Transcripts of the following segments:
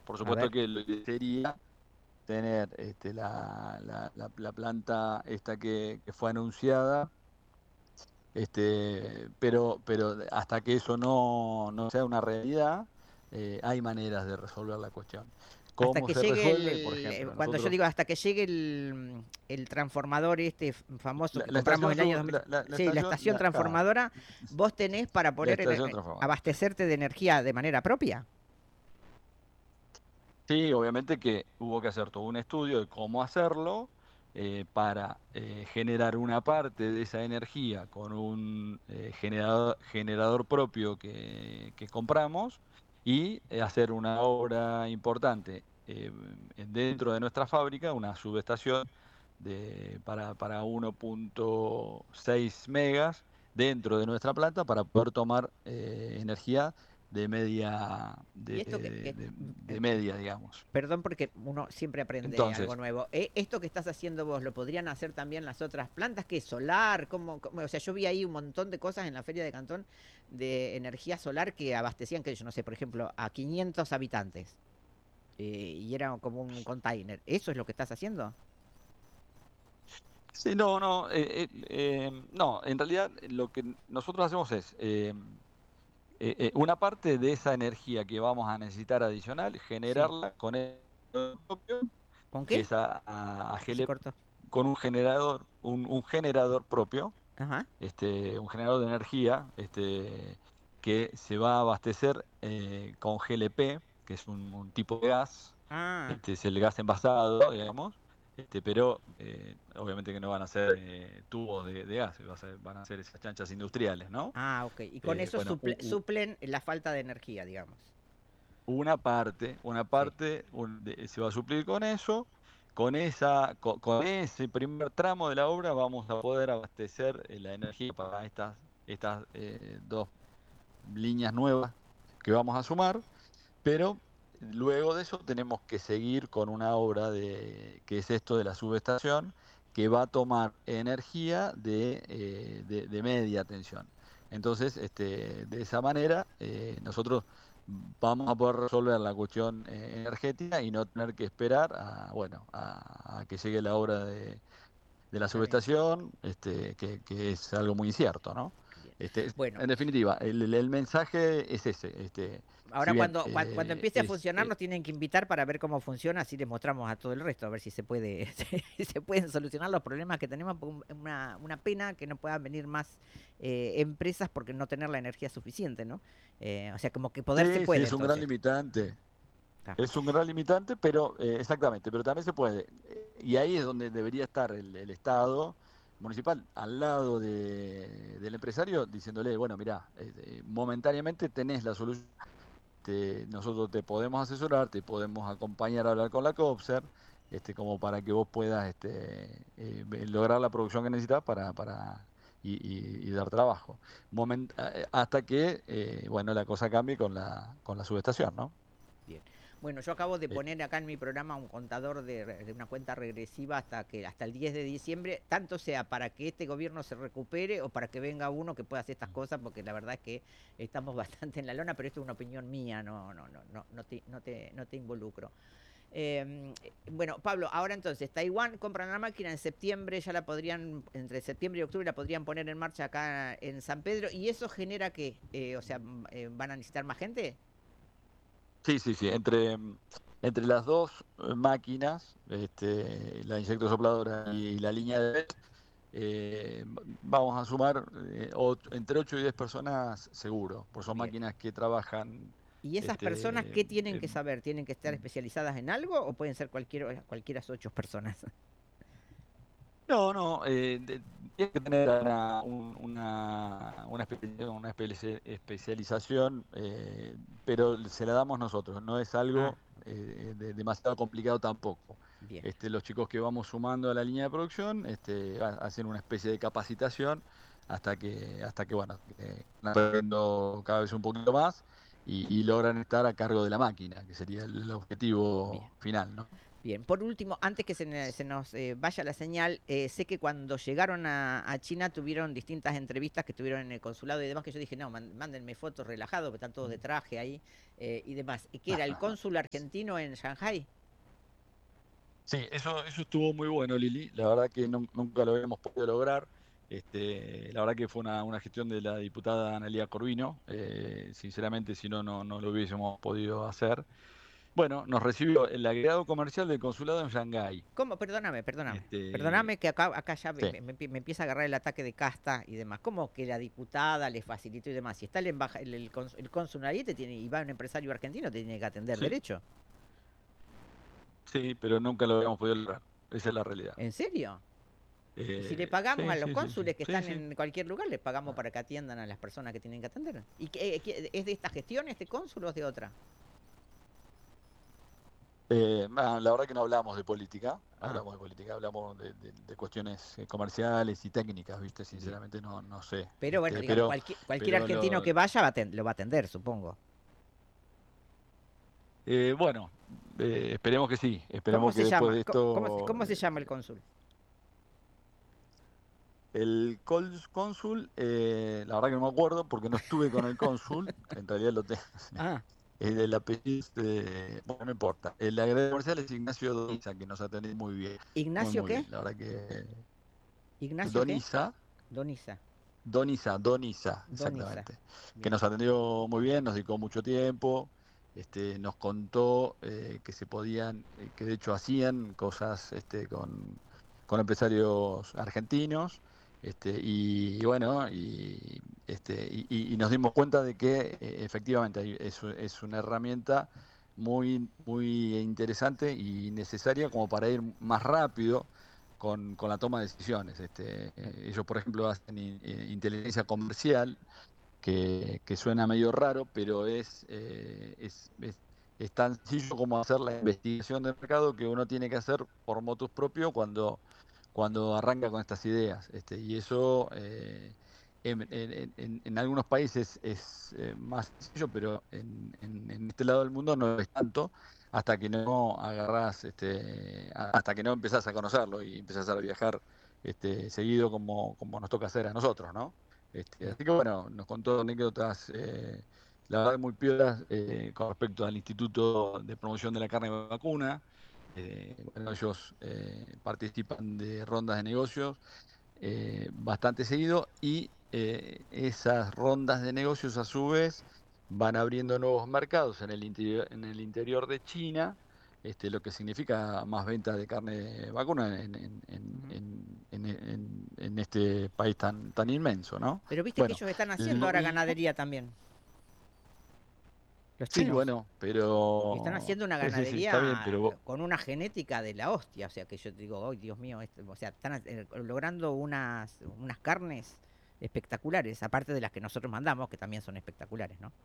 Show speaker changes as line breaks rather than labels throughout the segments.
Por
A
supuesto
ver.
que lo que sería tener la planta esta que fue anunciada, pero hasta que eso no sea una realidad, hay maneras de resolver la cuestión.
Hasta
¿Cómo
que
se
llegue
resuelve? Por ejemplo,
cuando yo
nosotros,
digo hasta que llegue el transformador este famoso que
la
compramos
estación,
el año 2000,
la
sí, la
estación,
estación transformadora, vos tenés para
la
poder
estación transformadora.
abastecerte de energía de manera propia.
Sí, obviamente que hubo que hacer todo un estudio de cómo hacerlo para generar una parte de esa energía con un generador propio que compramos y hacer una obra importante dentro de nuestra fábrica, una subestación para 1,6 megas dentro de nuestra planta para poder tomar energía de media,
Y esto
de media, digamos.
perdón porque uno siempre aprende algo
Entonces,
nuevo. Esto que estás haciendo vos, ¿lo podrían hacer también las otras plantas? ¿Qué? ¿Solar? O sea, yo vi ahí un montón de cosas en la Feria de Cantón de energía solar que abastecían, que yo no sé, por ejemplo, a 500 habitantes. Y era como un container. ¿Eso es lo que estás haciendo?
sí, no, en realidad lo que nosotros hacemos es una parte de esa energía que vamos a necesitar adicional,
Sí.
generarla con el propio,
¿Con
que
qué?
es a
Se
GLP,
cortó.
con un generador propio,
Ajá.
un generador de energía, que se va a abastecer con GLP, que es un tipo de gas,
Ah,
es el gas envasado, digamos, pero obviamente que no van a ser tubos de gas, van a ser esas chanchas industriales, ¿no?
ok. Y con eso
Bueno,
suplen la falta de energía, digamos.
una
Sí.
parte se va a suplir con eso. Con ese primer tramo de la obra vamos a poder abastecer la energía para estas dos líneas nuevas que vamos a sumar, pero luego de eso tenemos que seguir con una obra que es esto de la subestación, que va a tomar energía de media tensión. Entonces, de esa manera, nosotros vamos a poder resolver la cuestión energética y no tener que esperar bueno, a que llegue la obra de la
Está bien.
subestación, que es algo muy incierto, ¿no?
Bien. Bueno,
En definitiva, el mensaje es ese. Si
ahora
bien
cuando empiece a funcionar nos tienen que invitar para ver cómo funciona, así les mostramos a todo el resto, a ver si se puede, si se pueden solucionar los problemas que tenemos. Una pena que no puedan venir más empresas porque no tener la energía suficiente, ¿no? O sea, como que poder se
sí, sí,
puede
es un gran
entonces.
limitante.
Ah,
Es un gran limitante, pero exactamente, pero también se puede. Y ahí es donde debería estar el Estado municipal al lado del empresario, diciéndole, bueno, mira, momentáneamente tenés la solución. Nosotros te podemos asesorar, te podemos acompañar a hablar con la COPSER, como para que vos puedas lograr la producción que necesitas y dar trabajo. Hasta que, bueno, la cosa cambie con la subestación, ¿no?
bien. Bueno, yo acabo de
Eh,
poner acá en mi programa un contador de una cuenta regresiva hasta el 10 de diciembre, tanto sea para que este gobierno se recupere o para que venga uno que pueda hacer estas cosas, porque la verdad es que estamos bastante en la lona, pero esto es una opinión mía, no te involucro. Bueno, Pablo, ahora entonces, Taiwán compran la máquina en septiembre, ya la podrían, entre septiembre y octubre la podrían poner en marcha acá en San Pedro, y eso genera que, o sea, ¿van a necesitar más gente?
sí, sí, sí, entre las dos máquinas, la insectosopladora y la línea de vez, vamos a sumar entre 8 y 10 personas seguro, pues son
Bien.
máquinas que trabajan.
¿Y esas personas
este,
qué tienen que
em,
saber? ¿Tienen que estar especializadas en algo o pueden ser cualquiera 8 personas?
no, tiene que tener especialización, pero se la damos nosotros, no es
Ah,
algo demasiado complicado tampoco.
bien,
Los chicos que vamos sumando a la línea de producción hacen una especie de capacitación hasta que bueno, van aprendiendo cada vez un poquito más y logran estar a cargo de la máquina, que sería el
bien.
objetivo final, ¿no?
Bien, por último, antes que se nos vaya la señal, sé que cuando llegaron a China tuvieron distintas entrevistas que estuvieron en el consulado y demás, que yo dije, no, mándenme fotos relajados, porque están todos de traje ahí y demás. ¿Y qué era? ¿El cónsul argentino en Shanghai?
Sí, eso estuvo muy bueno, Lili. La verdad que nunca lo habíamos podido lograr. La verdad que fue una gestión de la diputada Analía Corvino. Sinceramente, si no, no lo hubiésemos podido hacer. Bueno, nos recibió el agregado comercial del consulado en Shanghái.
¿Cómo? Perdóname, perdóname.
Este,
Perdóname que acá ya
sí,
me empieza a agarrar el ataque de casta y demás. ¿Cómo que la diputada le facilitó y demás? Si está el cónsul ahí te tiene, y va un empresario argentino, te tiene que atender
sí,
derecho.
sí, pero nunca lo habíamos podido lograr. Esa es la realidad.
¿En serio? Y si le pagamos a
Sí,
los
sí, sí, sí,
cónsules que
sí,
están
sí.
en cualquier lugar, les pagamos para que atiendan a las personas que tienen que atender. ¿Y es de esta gestión este cónsul o es de otra?
La verdad que no hablamos de política, no
Ah,
hablamos de política, hablamos de cuestiones comerciales y técnicas, ¿viste?
bien.
Sinceramente no sé.
Pero bueno, digamos, cualquier
Pero
argentino que vaya lo va a atender, supongo.
bueno, esperemos que sí,
¿Cómo
esperemos que
se
después
llama?
de esto,
¿Cómo se llama el cónsul?
el cónsul, la verdad que no me acuerdo porque no estuve con el cónsul, en realidad lo tengo.
Ah,
El apellido, bueno, no importa. El agregado comercial es Ignacio Doniza, que nos atendió muy bien,
¿Ignacio
muy
qué?
bien. La verdad que
¿Ignacio qué?
Doniza,
Doniza.
Doniza,
Doniza.
exactamente. Que
Bien.
nos atendió muy bien, nos dedicó mucho tiempo, nos contó que se podían, que de hecho hacían cosas con empresarios argentinos, y bueno, y nos dimos cuenta de que efectivamente es una herramienta muy interesante y necesaria como para ir más rápido con la toma de decisiones. Ellos, por ejemplo, hacen inteligencia comercial, que suena medio raro, pero es tan sencillo como hacer la investigación de mercado que uno tiene que hacer por motus propio cuando arranca con estas ideas. Y eso en algunos países es más sencillo, pero en este lado del mundo no es tanto hasta que no agarrás, hasta que no empezás a conocerlo y empezás a viajar seguido como nos toca hacer a nosotros, ¿no?
Bien.
Así que bueno, nos contó anécdotas, la verdad, muy piolas con respecto al Instituto de Promoción de la Carne Vacuna. Bueno, ellos participan de rondas de negocios bastante seguido y esas rondas de negocios a su vez van abriendo nuevos mercados en el interior de China, lo que significa más ventas de carne vacuna
Ujú.
en este país tan inmenso, ¿no?
Pero viste que
Bueno,
ellos están
el
haciendo ahora
mismo,
ganadería también. Los
sí,
chinos.
bueno,
Y están
pero
haciendo una
sí, está bien,
ganadería
pero
con una genética de la hostia. O sea, que yo te digo, ¡ay, Dios mío! O sea, están logrando unas carnes espectaculares, aparte de las que nosotros mandamos, que también son espectaculares, ¿no?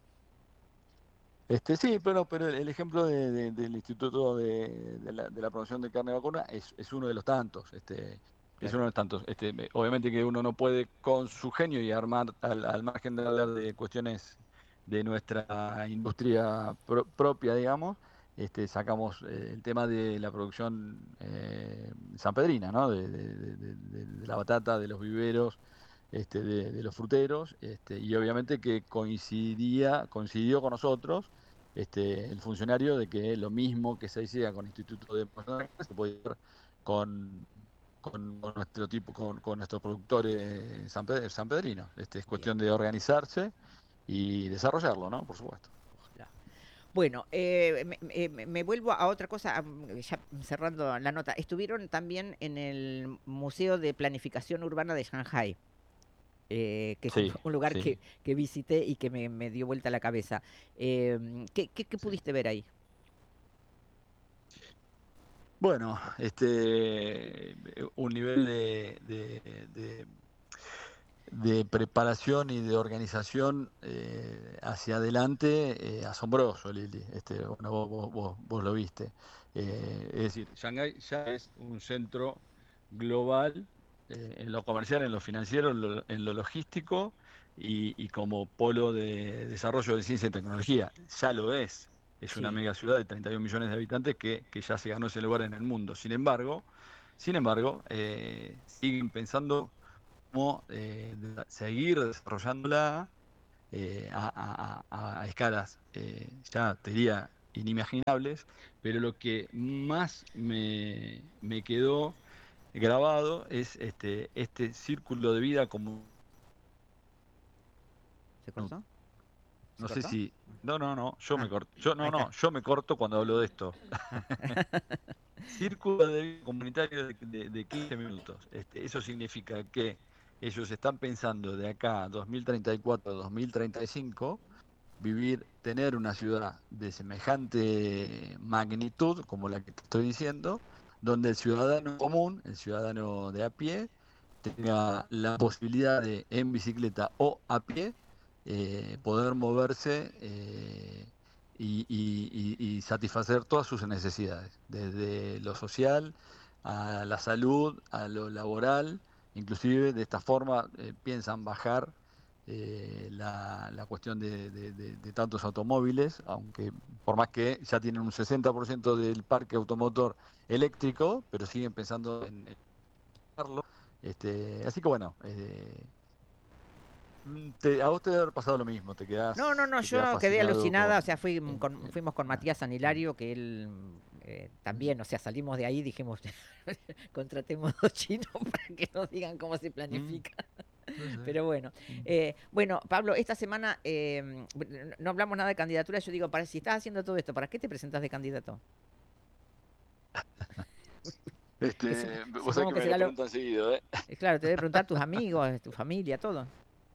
Sí, pero el ejemplo del Instituto de la Promoción de Carne Vacuna es uno de los tantos. Es
Claro.
uno de los tantos. Obviamente que uno no puede con su genio y armar al margen de hablar de cuestiones de nuestra industria propia, digamos. Sacamos el tema de la producción sanpedrina, ¿no? De la batata, de los viveros, de los fruteros, y obviamente que coincidió con nosotros el funcionario de que lo mismo que se hacía con el Instituto de Promoción se puede hacer con, con nuestro con nuestros productores sanpedrinos. Es
Bien.
cuestión de organizarse y desarrollarlo, ¿no? Por supuesto.
Ojalá. Bueno, me vuelvo a otra cosa, ya cerrando la nota. Estuvieron también en el Museo de Planificación Urbana de Shanghai, que es un,
Sí,
un lugar
sí,
que visité y que me dio vuelta la cabeza. ¿Qué
sí.
pudiste ver ahí?
Bueno, un nivel de preparación y de organización hacia adelante asombroso, Lili. Bueno, vos lo viste. Es decir, Shanghái ya es un centro global en lo comercial, en lo financiero, en lo logístico y como polo de desarrollo de ciencia y tecnología. Ya lo es. Es una
Sí,
mega ciudad de 31 millones de habitantes que ya se ganó ese lugar en el mundo. Sin embargo, siguen pensando cómo seguir desarrollándola a escalas, ya te diría, inimaginables, pero lo que más me quedó grabado es este círculo de vida como,
¿se cortó? ¿Se
no sé
cortó?
si, no, yo
Ah,
me corto,
ahí está.
yo me corto cuando hablo de esto.
Ah.
Círculo de vida comunitario de 15 minutos. Eso significa que ellos están pensando de acá a 2034, 2035 tener una ciudad de semejante magnitud como la que te estoy diciendo, donde el ciudadano común, el ciudadano de a pie, tenga la posibilidad de, en bicicleta o a pie, poder moverse y satisfacer todas sus necesidades, desde lo social a la salud, a lo laboral. Inclusive de esta forma piensan bajar la cuestión de tantos automóviles, aunque por más que ya tienen un 60% del parque automotor eléctrico, pero siguen pensando en hacerlo. Así que bueno, a vos te debe haber pasado lo mismo,
No, no, no,
te quedás
yo quedé
fascinado
alucinada, o
con...
sea, fuimos con
ah,
Matías
mm,
Sanilario, que él
mm,
también, o sea, salimos de ahí, dijimos, contratemos dos chinos para que nos digan cómo se
mm,
planifica.
sí, sí,
Pero bueno,
mm.
bueno, Pablo, esta semana no hablamos nada de candidatura, yo digo, si estás haciendo todo esto, ¿para qué te presentas de candidato? Que
Vos sabés
supongo
que
que
me lo
será lo...
preguntan seguido, ¿eh?
Claro, te debe preguntar tus amigos, tu familia, todo.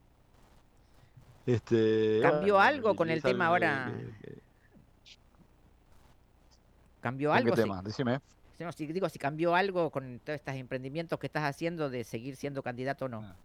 ¿Cambió
Bueno,
algo con el
es
tema
algo
ahora? ¿Cambió
¿Con qué
algo?
tema? Decime.
No, si digo, si cambió algo con todos estos emprendimientos que estás haciendo de seguir siendo candidato o no.
Ah.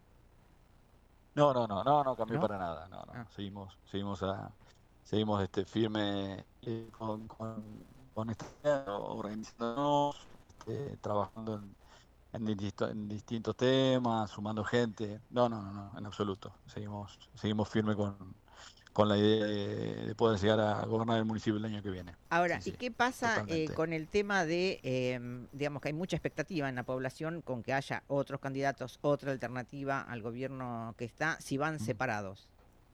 No cambió
¿No?
para nada. No, no.
Ah,
Seguimos firme con esta idea, organizándonos, trabajando en distintos temas, sumando gente. No, en absoluto. Seguimos firme con la idea de poder llegar a gobernar el municipio el año que viene.
ahora,
Sí,
¿y
sí,
qué pasa
totalmente.
con el tema de, digamos que hay mucha expectativa en la población con que haya otros candidatos, otra alternativa al gobierno que está, si van
Mm.
separados,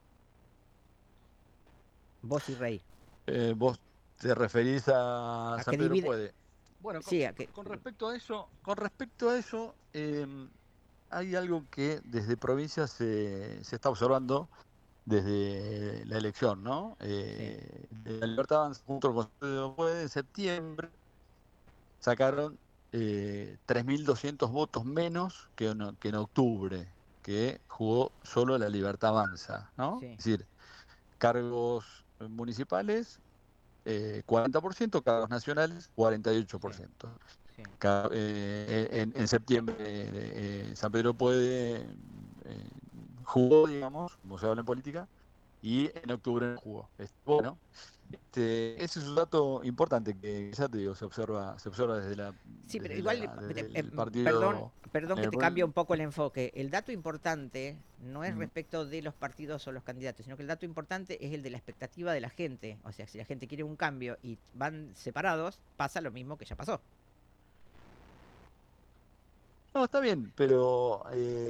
vos y Rey?
¿Vos te referís a
A
San
que
Pedro
divide,
Puede? Bueno,
sí, a que,
con respecto a eso, hay algo que desde provincia se está observando desde la elección, ¿no?
sí,
De la Libertad Avanza junto con San Pedro Puede en septiembre sacaron 3.200 votos menos que en octubre, que jugó solo la Libertad Avanza, ¿no?
sí,
Es decir, cargos municipales 40%, cargos nacionales
sí,
48%.
sí,
En septiembre San Pedro Puede jugó, digamos, como se habla en política, y en octubre no jugó. Bueno, ese es un dato importante que ya te digo, se observa
sí, pero
desde
igual,
desde el
perdón,
partido.
perdón que te cambie un poco el enfoque. El dato importante no es
Mm.
respecto de los partidos o los candidatos, sino que el dato importante es el de la expectativa de la gente. O sea, si la gente quiere un cambio y van separados, pasa lo mismo que ya pasó.
No, está bien, pero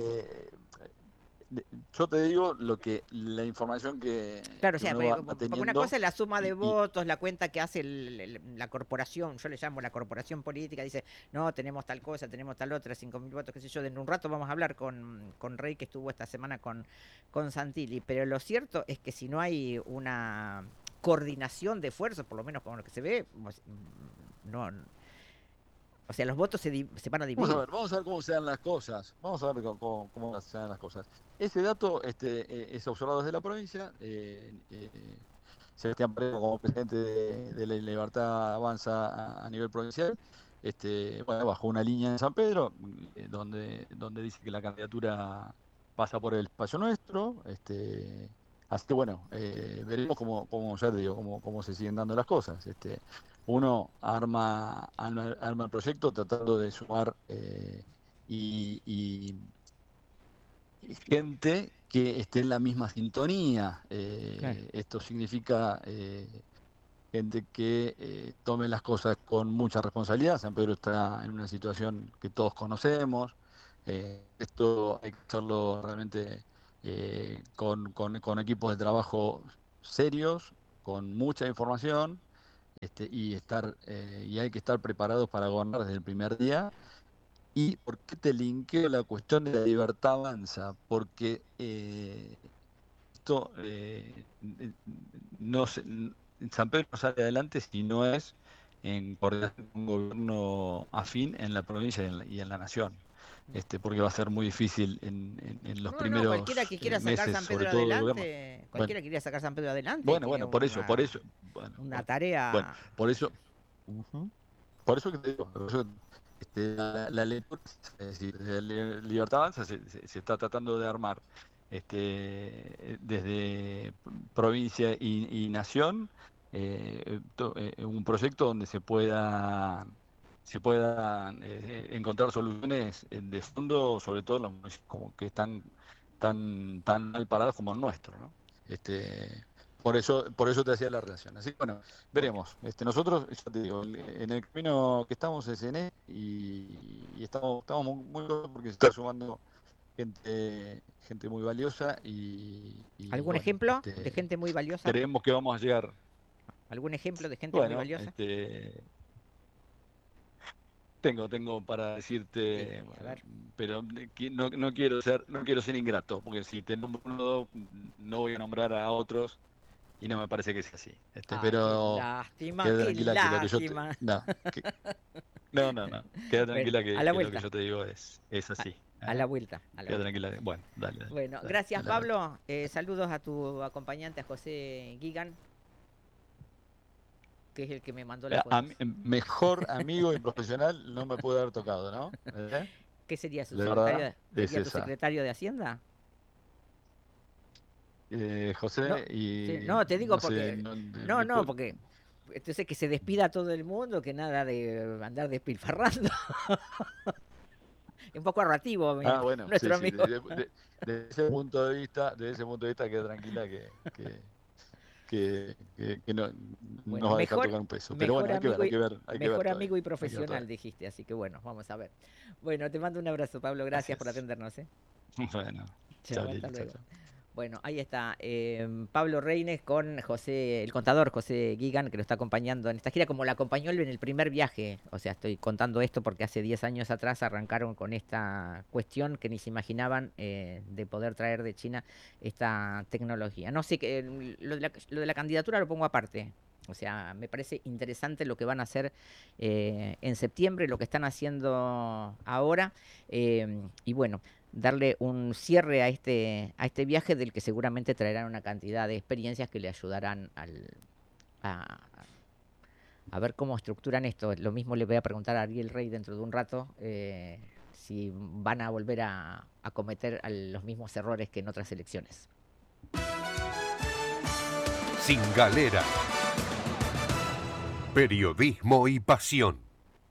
yo te digo la información
Claro, o
que
sea,
uno va
porque una
teniendo
cosa es la suma de
y
votos, la cuenta que hace la corporación, yo le llamo la corporación política, dice, no, tenemos tal cosa, tenemos tal otra, 5.000 votos, qué sé yo, dentro de un rato vamos a hablar con Rey, que estuvo esta semana con Santilli, pero lo cierto es que si no hay una coordinación de esfuerzos, por lo menos con lo que se ve, no, o sea, los votos se van a dividir.
Vamos a ver cómo se dan las cosas. Vamos a ver cómo se dan las cosas. Ese dato es observado desde la provincia. Sebastián Parejo, como presidente de la Libertad Avanza a nivel provincial, bueno, bajó una línea en San Pedro, donde dice que la candidatura pasa por el espacio nuestro. Así que bueno, veremos ya te digo, cómo se siguen dando las cosas. Uno arma el proyecto tratando de sumar y, y gente que esté en la misma sintonía.
Claro.
Esto significa gente que tome las cosas con mucha responsabilidad. San Pedro está en una situación que todos conocemos. Esto hay que hacerlo realmente con equipos de trabajo serios, con mucha información, y hay que estar preparados para gobernar desde el primer día. ¿Y por qué te linkeo la cuestión de la libertad avanza? Porque esto no se- San Pedro no sale adelante si no es en coordinación con un gobierno afín en la provincia y en la nación. Porque va a ser muy difícil en los
No, no, cualquiera
primeros
que quiera sacar
meses,
San
sobre
Pedro
todo del gobierno.
adelante,
Bueno,
cualquiera que quiera sacar San Pedro adelante
bueno,
tiene
bueno, bueno,
una
bueno, bueno,
tarea.
por eso,
Ujú.
por eso que te digo, por eso, la lectura, es decir, desde Libertad Avanza se está tratando de armar desde provincia y nación, un proyecto donde se puedan encontrar soluciones de fondo, sobre todo en los municipios como que están tan mal parados como el nuestro, ¿no? Por eso te hacía la relación. Así que bueno,
Ok.
veremos. Nosotros, ya te digo, en el camino que estamos es en él, y estamos muy contentos porque se está sumando gente muy valiosa, y
¿Algún
bueno,
ejemplo de gente muy valiosa?
creemos que vamos a llegar.
¿Algún ejemplo de gente muy
Bueno,
valiosa?
tengo para
Sí,
decirte,
a ver.
pero no quiero ser ingrato, porque si te nombro uno o dos, no voy a nombrar a otros, y no me parece que sea así.
Ah,
Pero queda
qué
tranquila que lo que yo te...
lástima.
No, no. Queda
Bueno,
tranquila
a
que,
la
que lo que
vuelta,
yo te digo es
a,
así.
a la vuelta, a la
Queda
vuelta.
tranquila. Bueno, dale, dale,
Bueno,
dale,
gracias
a la vuelta.
Pablo. Saludos a tu acompañante, a José Gigan, que es el que me mandó las fotos.
Mejor amigo y profesional no me puede haber tocado, ¿no?
¿Qué sería su
La
secretario?
verdad es
¿Sería tu
esa.
secretario de Hacienda? No,
José,
sí,
y
no, te digo
no sé,
porque,
no,
no, porque entonces que se despida todo el mundo, que nada de andar despilfarrando. Es un poco ahorrativo,
bueno, sí,
nuestro
sí,
amigo.
desde ese punto de vista queda tranquila que no
Bueno,
nos va a dejar tocar un peso. Pero
mejor
bueno, hay que ver,
amigo
hay que ver, hay que ver
mejor
todavía.
amigo y
Hay que ver
profesional
todavía.
dijiste, así que bueno, vamos a ver. Bueno, te mando un abrazo, Pablo,
Así
gracias por
es.
atendernos, ¿eh?
Bueno, chao,
Chao, hasta
Lili, chao,
luego.
chao.
Bueno, ahí está Pablo Reines con José, el contador José Gigan, que lo está acompañando en esta gira, como la acompañó él en el primer viaje. O sea, estoy contando esto porque hace 10 años atrás arrancaron con esta cuestión que ni se imaginaban de poder traer de China esta tecnología. No sé, lo de la candidatura lo pongo aparte. O sea, me parece interesante lo que van a hacer en septiembre, lo que están haciendo ahora. Y bueno, darle un cierre a este viaje del que seguramente traerán una cantidad de experiencias que le ayudarán a, a ver cómo estructuran esto. Lo mismo le voy a preguntar a Ariel Rey dentro de un rato, si van a volver a cometer los mismos errores que en otras elecciones.
Sin Galera. Periodismo y pasión.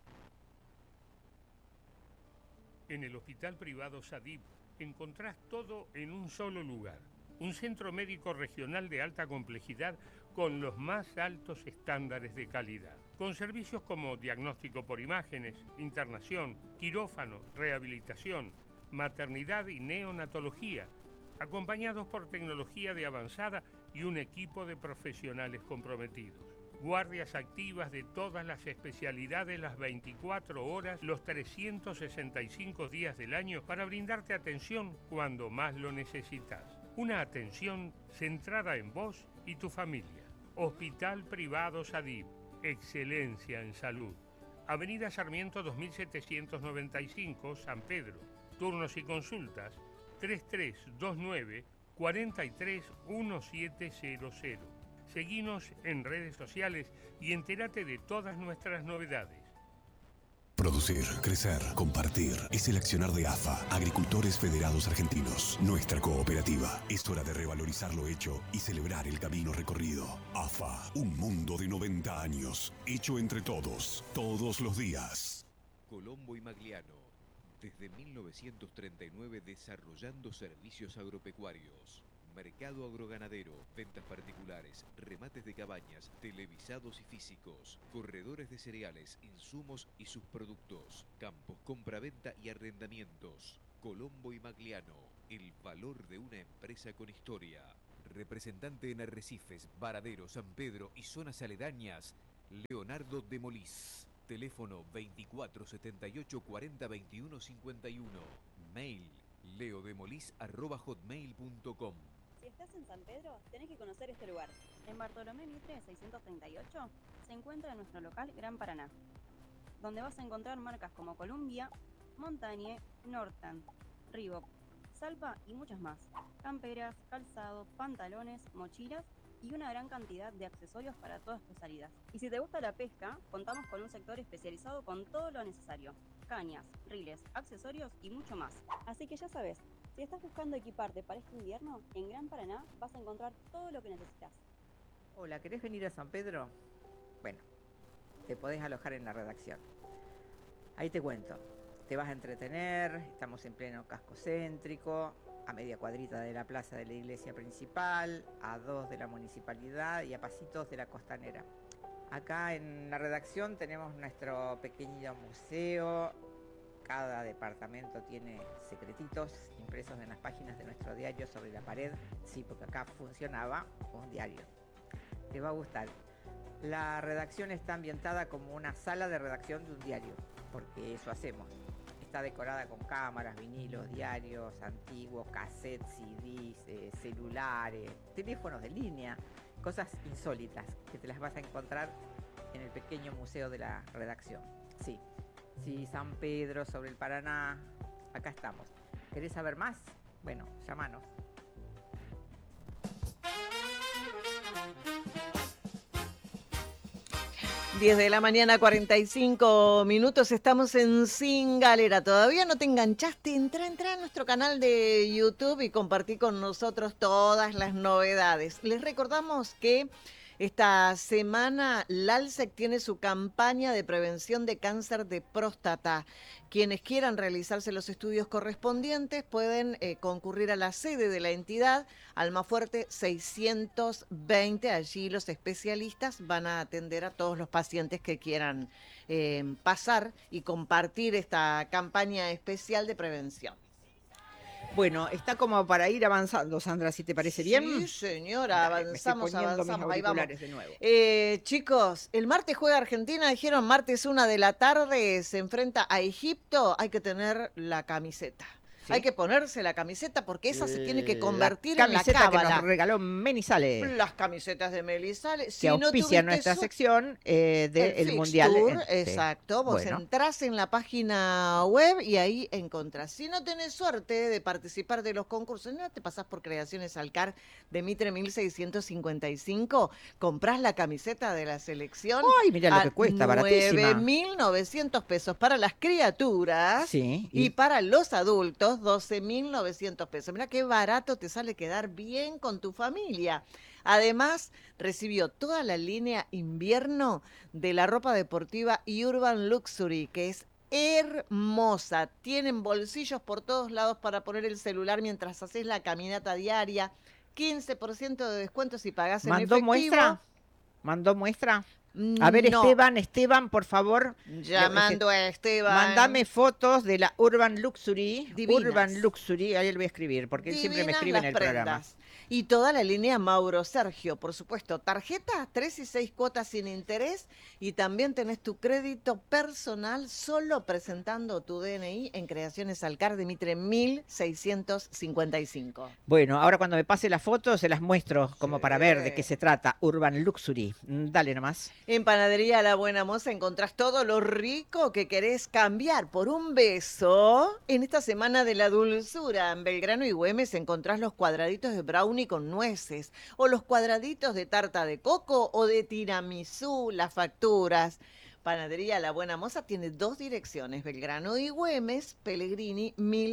En el Hospital Privado Sadib encontrás todo en un solo lugar. Un centro médico regional de alta complejidad con los más altos estándares de calidad. Con servicios como diagnóstico por imágenes, internación, quirófano, rehabilitación, maternidad y neonatología, acompañados por tecnología de avanzada y un equipo de profesionales comprometidos. Guardias activas de todas las especialidades las 24 horas, los 365 días del año para brindarte atención cuando más lo necesitas. Una atención centrada en vos y tu familia. Hospital Privado Sadib. Excelencia en salud. Avenida Sarmiento 2795, San Pedro. Turnos y consultas 3329 431700. Seguinos en redes sociales y entérate de todas nuestras novedades.
Producir, crecer, compartir. Es el accionar de AFA, Agricultores Federados Argentinos. Nuestra cooperativa. Es hora de revalorizar lo hecho y celebrar el camino recorrido. AFA, un mundo de 90 años. Hecho entre todos, todos los días.
Colombo y Magliano. Desde 1939 desarrollando servicios agropecuarios. Mercado agroganadero, ventas particulares, remates de cabañas, televisados y físicos, corredores de cereales, insumos y sus productos, campos, compraventa y arrendamientos. Colombo y Magliano, el valor de una empresa con historia. Representante en Arrecifes, Varadero, San Pedro y zonas aledañas, Leonardo Demolís. Teléfono 24 78 40 21 51. Mail leodemolis@hotmail.com.
Si estás en San Pedro, tenés que conocer este lugar. En Bartolomé Mitre 638 se encuentra nuestro local Gran Paraná, donde vas a encontrar marcas como Columbia, Montagne, Norton, Reebok, Salpa y muchas más. Camperas, calzado, pantalones, mochilas y una gran cantidad de accesorios para todas tus salidas. Y si te gusta la pesca, contamos con un sector especializado con todo lo necesario: cañas, riles, accesorios y mucho más. Así que ya sabes, si estás buscando equiparte para este invierno, en Gran Paraná vas a encontrar todo lo que necesitas.
Hola, ¿querés venir a San Pedro? Bueno, te podés alojar en la redacción. Ahí te cuento. Te vas a entretener, estamos en pleno casco céntrico, a media cuadrita de la plaza de la iglesia principal, a 2 de la municipalidad y a pasitos de la costanera. Acá en la redacción tenemos nuestro pequeño museo. Cada departamento tiene secretitos impresos en las páginas de nuestro diario sobre la pared. Sí, porque acá funcionaba un diario. Te va a gustar. La redacción está ambientada como una sala de redacción de un diario, porque eso hacemos. Está decorada con cámaras, vinilos, diarios antiguos, cassettes, CDs, celulares, teléfonos de línea, cosas insólitas que te las vas a encontrar en el pequeño museo de la redacción. Sí, San Pedro, sobre el Paraná, acá estamos. ¿Querés saber más? Bueno, llámanos.
10 de la mañana, 45 minutos, estamos en Sin Galera. ¿Todavía no te enganchaste? Entra a nuestro canal de YouTube y compartí con nosotros todas las novedades. Les recordamos que esta semana LALSEC tiene su campaña de prevención de cáncer de próstata. Quienes quieran realizarse los estudios correspondientes pueden concurrir a la sede de la entidad, Almafuerte 620. Allí los especialistas van a atender a todos los pacientes que quieran pasar y compartir esta campaña especial de prevención.
Bueno, está como para ir avanzando, Sandra, si te parece bien.
Sí, señora, avanzamos. Ahí vamos.
De nuevo.
Chicos, el martes juega Argentina, dijeron martes 1 de la tarde, se enfrenta a Egipto, hay que tener la camiseta. ¿Sí? Hay que ponerse la camiseta porque esa se tiene que convertir en la cábala.
Que nos regaló Menizales.
Las camisetas de Menizales.
Si auspicia nuestra sección del Mundial.
Tour, exacto. Vos entrás en la página web y ahí encontrás. Si no tenés suerte de participar de los concursos, no te pasás por Creaciones Alcar de Mitre 1655, comprás la camiseta de la selección.
Ay, mirá lo que cuesta, baratísima.
9.900 pesos para las criaturas,
sí,
y para los adultos 12.900 pesos. Mirá qué barato te sale quedar bien con tu familia. Además, recibió toda la línea invierno de la ropa deportiva Urban Luxury, que es hermosa. Tienen bolsillos por todos lados para poner el celular mientras haces la caminata diaria. 15% de descuento si pagás en efectivo.
¿Mandó muestra? A ver, no. Esteban, por favor.
Llamando a Esteban.
Mándame fotos de la Urban Luxury.
Divinas.
Urban Luxury, ahí le voy a escribir, porque él siempre me escribe en el programa.
Y toda la línea Mauro Sergio, por supuesto. Tarjeta, 3 y 6 cuotas sin interés. Y también tenés tu crédito personal solo presentando tu DNI en Creaciones Alcar de Mitre 1655.
Bueno, ahora cuando me pase las fotos se las muestro como para ver de qué se trata. Urban Luxury. Dale nomás.
En Panadería La Buena Moza encontrás todo lo rico que querés cambiar por un beso. En esta semana de la dulzura, en Belgrano y Güemes encontrás los cuadraditos de brownie con nueces, o los cuadraditos de tarta de coco o de tiramisú, las facturas. Panadería La Buena Moza tiene 2 direcciones, Belgrano y Güemes, Pellegrini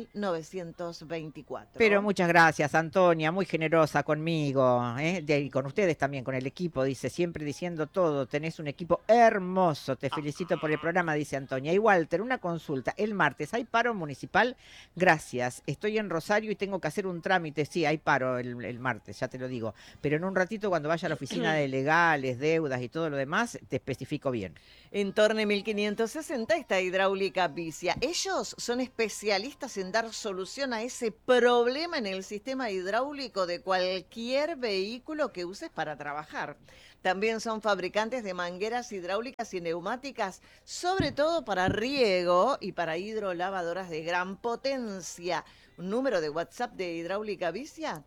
1924.
Pero muchas gracias, Antonia, muy generosa conmigo, y con ustedes también, con el equipo, dice, siempre diciendo todo, tenés un equipo hermoso, te felicito por el programa, dice Antonia. Y Walter, una consulta, el martes, ¿hay paro municipal? Gracias, estoy en Rosario y tengo que hacer un trámite, sí, hay paro el martes, ya te lo digo, pero en un ratito cuando vaya a la oficina de legales, deudas y todo lo demás, te especifico bien.
En Torne 1560 está Hidráulica Vicia. Ellos son especialistas en dar solución a ese problema en el sistema hidráulico de cualquier vehículo que uses para trabajar. También son fabricantes de mangueras hidráulicas y neumáticas, sobre todo para riego y para hidrolavadoras de gran potencia. Un número de WhatsApp de Hidráulica Vicia,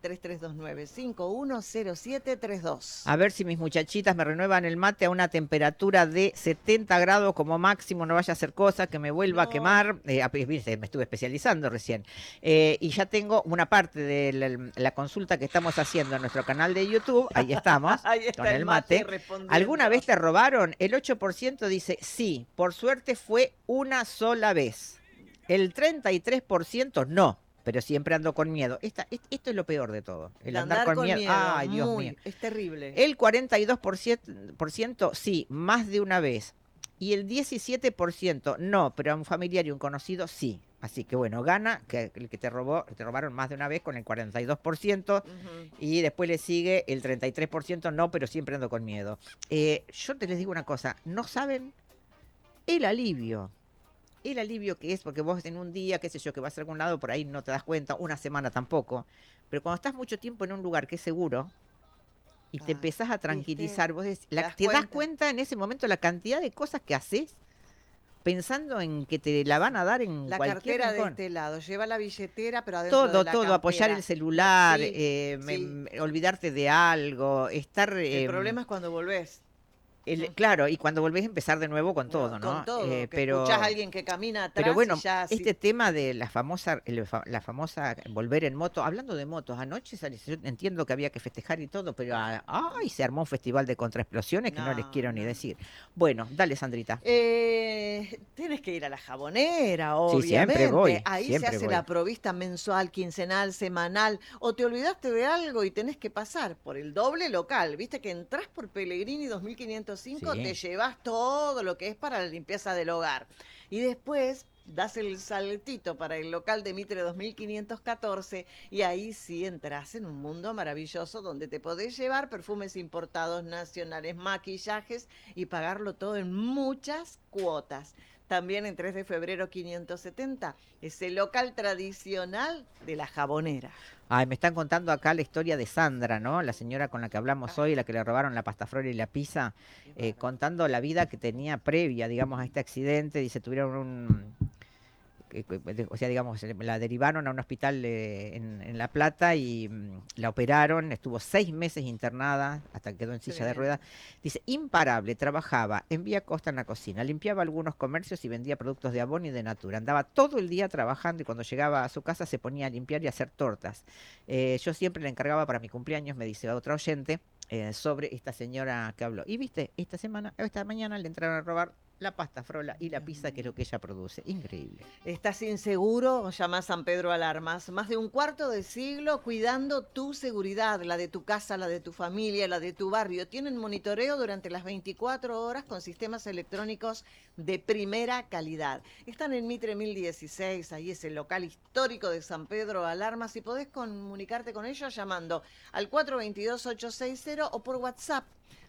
3329-510732.
A ver si mis muchachitas me renuevan el mate a una temperatura de 70 grados como máximo, no vaya a hacer cosa que me vuelva a quemar. Viste, me estuve especializando recién. Y ya tengo una parte de la consulta que estamos haciendo en nuestro canal de YouTube. Ahí estamos,
Ahí está
con el mate. ¿Alguna vez te robaron? El 8% dice sí, por suerte fue una sola vez. El 33% no. Pero siempre ando con miedo. Esto es lo peor de todo. El andar con miedo. Ay, Dios mío.
Es terrible.
El 42% sí, más de una vez. Y el 17% no, pero a un familiar y un conocido sí. Así que bueno, gana que el que te robaron más de una vez con el 42%. Y después le sigue el 33% no, pero siempre ando con miedo. Yo te les digo una cosa, no saben el alivio que es, porque vos en un día, qué sé yo, que vas a algún lado, por ahí no te das cuenta, una semana tampoco, pero cuando estás mucho tiempo en un lugar que es seguro y te empezás a tranquilizar, vos te das cuenta en ese momento la cantidad de cosas que haces pensando en que te la van a dar en
la
cualquier
cartera
rincón.
de este lado, lleva la billetera, pero adentro de la
todo,
campera.
apoyar el celular,
Sí,
olvidarte de algo, estar...
el problema es cuando volvés.
Claro, y cuando volvés a empezar de nuevo con todo, ¿no?
Con todo,
pero
escuchás a alguien que camina atrás.
Pero bueno,
y ya,
este tema de la famosa volver en moto, hablando de motos, anoche yo entiendo que había que festejar y todo, pero se armó un festival de contraexplosiones que no les quiero ni decir. Bueno, dale, Sandrita.
Tienes que ir a la Jabonera, obviamente.
Sí, siempre voy.
Ahí
siempre
se hace
voy.
la provista mensual, quincenal, semanal, o te olvidaste de algo y tenés que pasar por el doble local. Viste que entrás por Pellegrini 2505, te llevas todo lo que es para la limpieza del hogar. Y después das el saltito para el local de Mitre 2514 y ahí sí entras en un mundo maravilloso donde te podés llevar perfumes importados nacionales, maquillajes y pagarlo todo en muchas cuotas. También en 3 de febrero 570, es el local tradicional de la Jabonera.
Ay, me están contando acá la historia de Sandra, ¿no? La señora con la que hablamos hoy, la que le robaron la pasta flor y la pizza, contando la vida que tenía previa, digamos, a este accidente. Dice, tuvieron digamos, la derivaron a un hospital en La Plata y la operaron, estuvo 6 meses internada hasta que quedó en silla de ruedas. Dice, imparable, trabajaba en Vía Costa en la cocina, limpiaba algunos comercios y vendía productos de Avon y de Natura. Andaba todo el día trabajando y cuando llegaba a su casa se ponía a limpiar y a hacer tortas. Yo siempre le encargaba para mi cumpleaños, me dice otra oyente, sobre esta señora que habló. Y viste, esta mañana le entraron a robar la pasta frola y la pizza, que es lo que ella produce. Increíble.
¿Estás inseguro? Llama a San Pedro Alarmas. Más de un cuarto de siglo cuidando tu seguridad, la de tu casa, la de tu familia, la de tu barrio. Tienen monitoreo durante las 24 horas con sistemas electrónicos de primera calidad. Están en Mitre 1016, ahí es el local histórico de San Pedro Alarmas y podés comunicarte con ellos llamando al 422-860 o por WhatsApp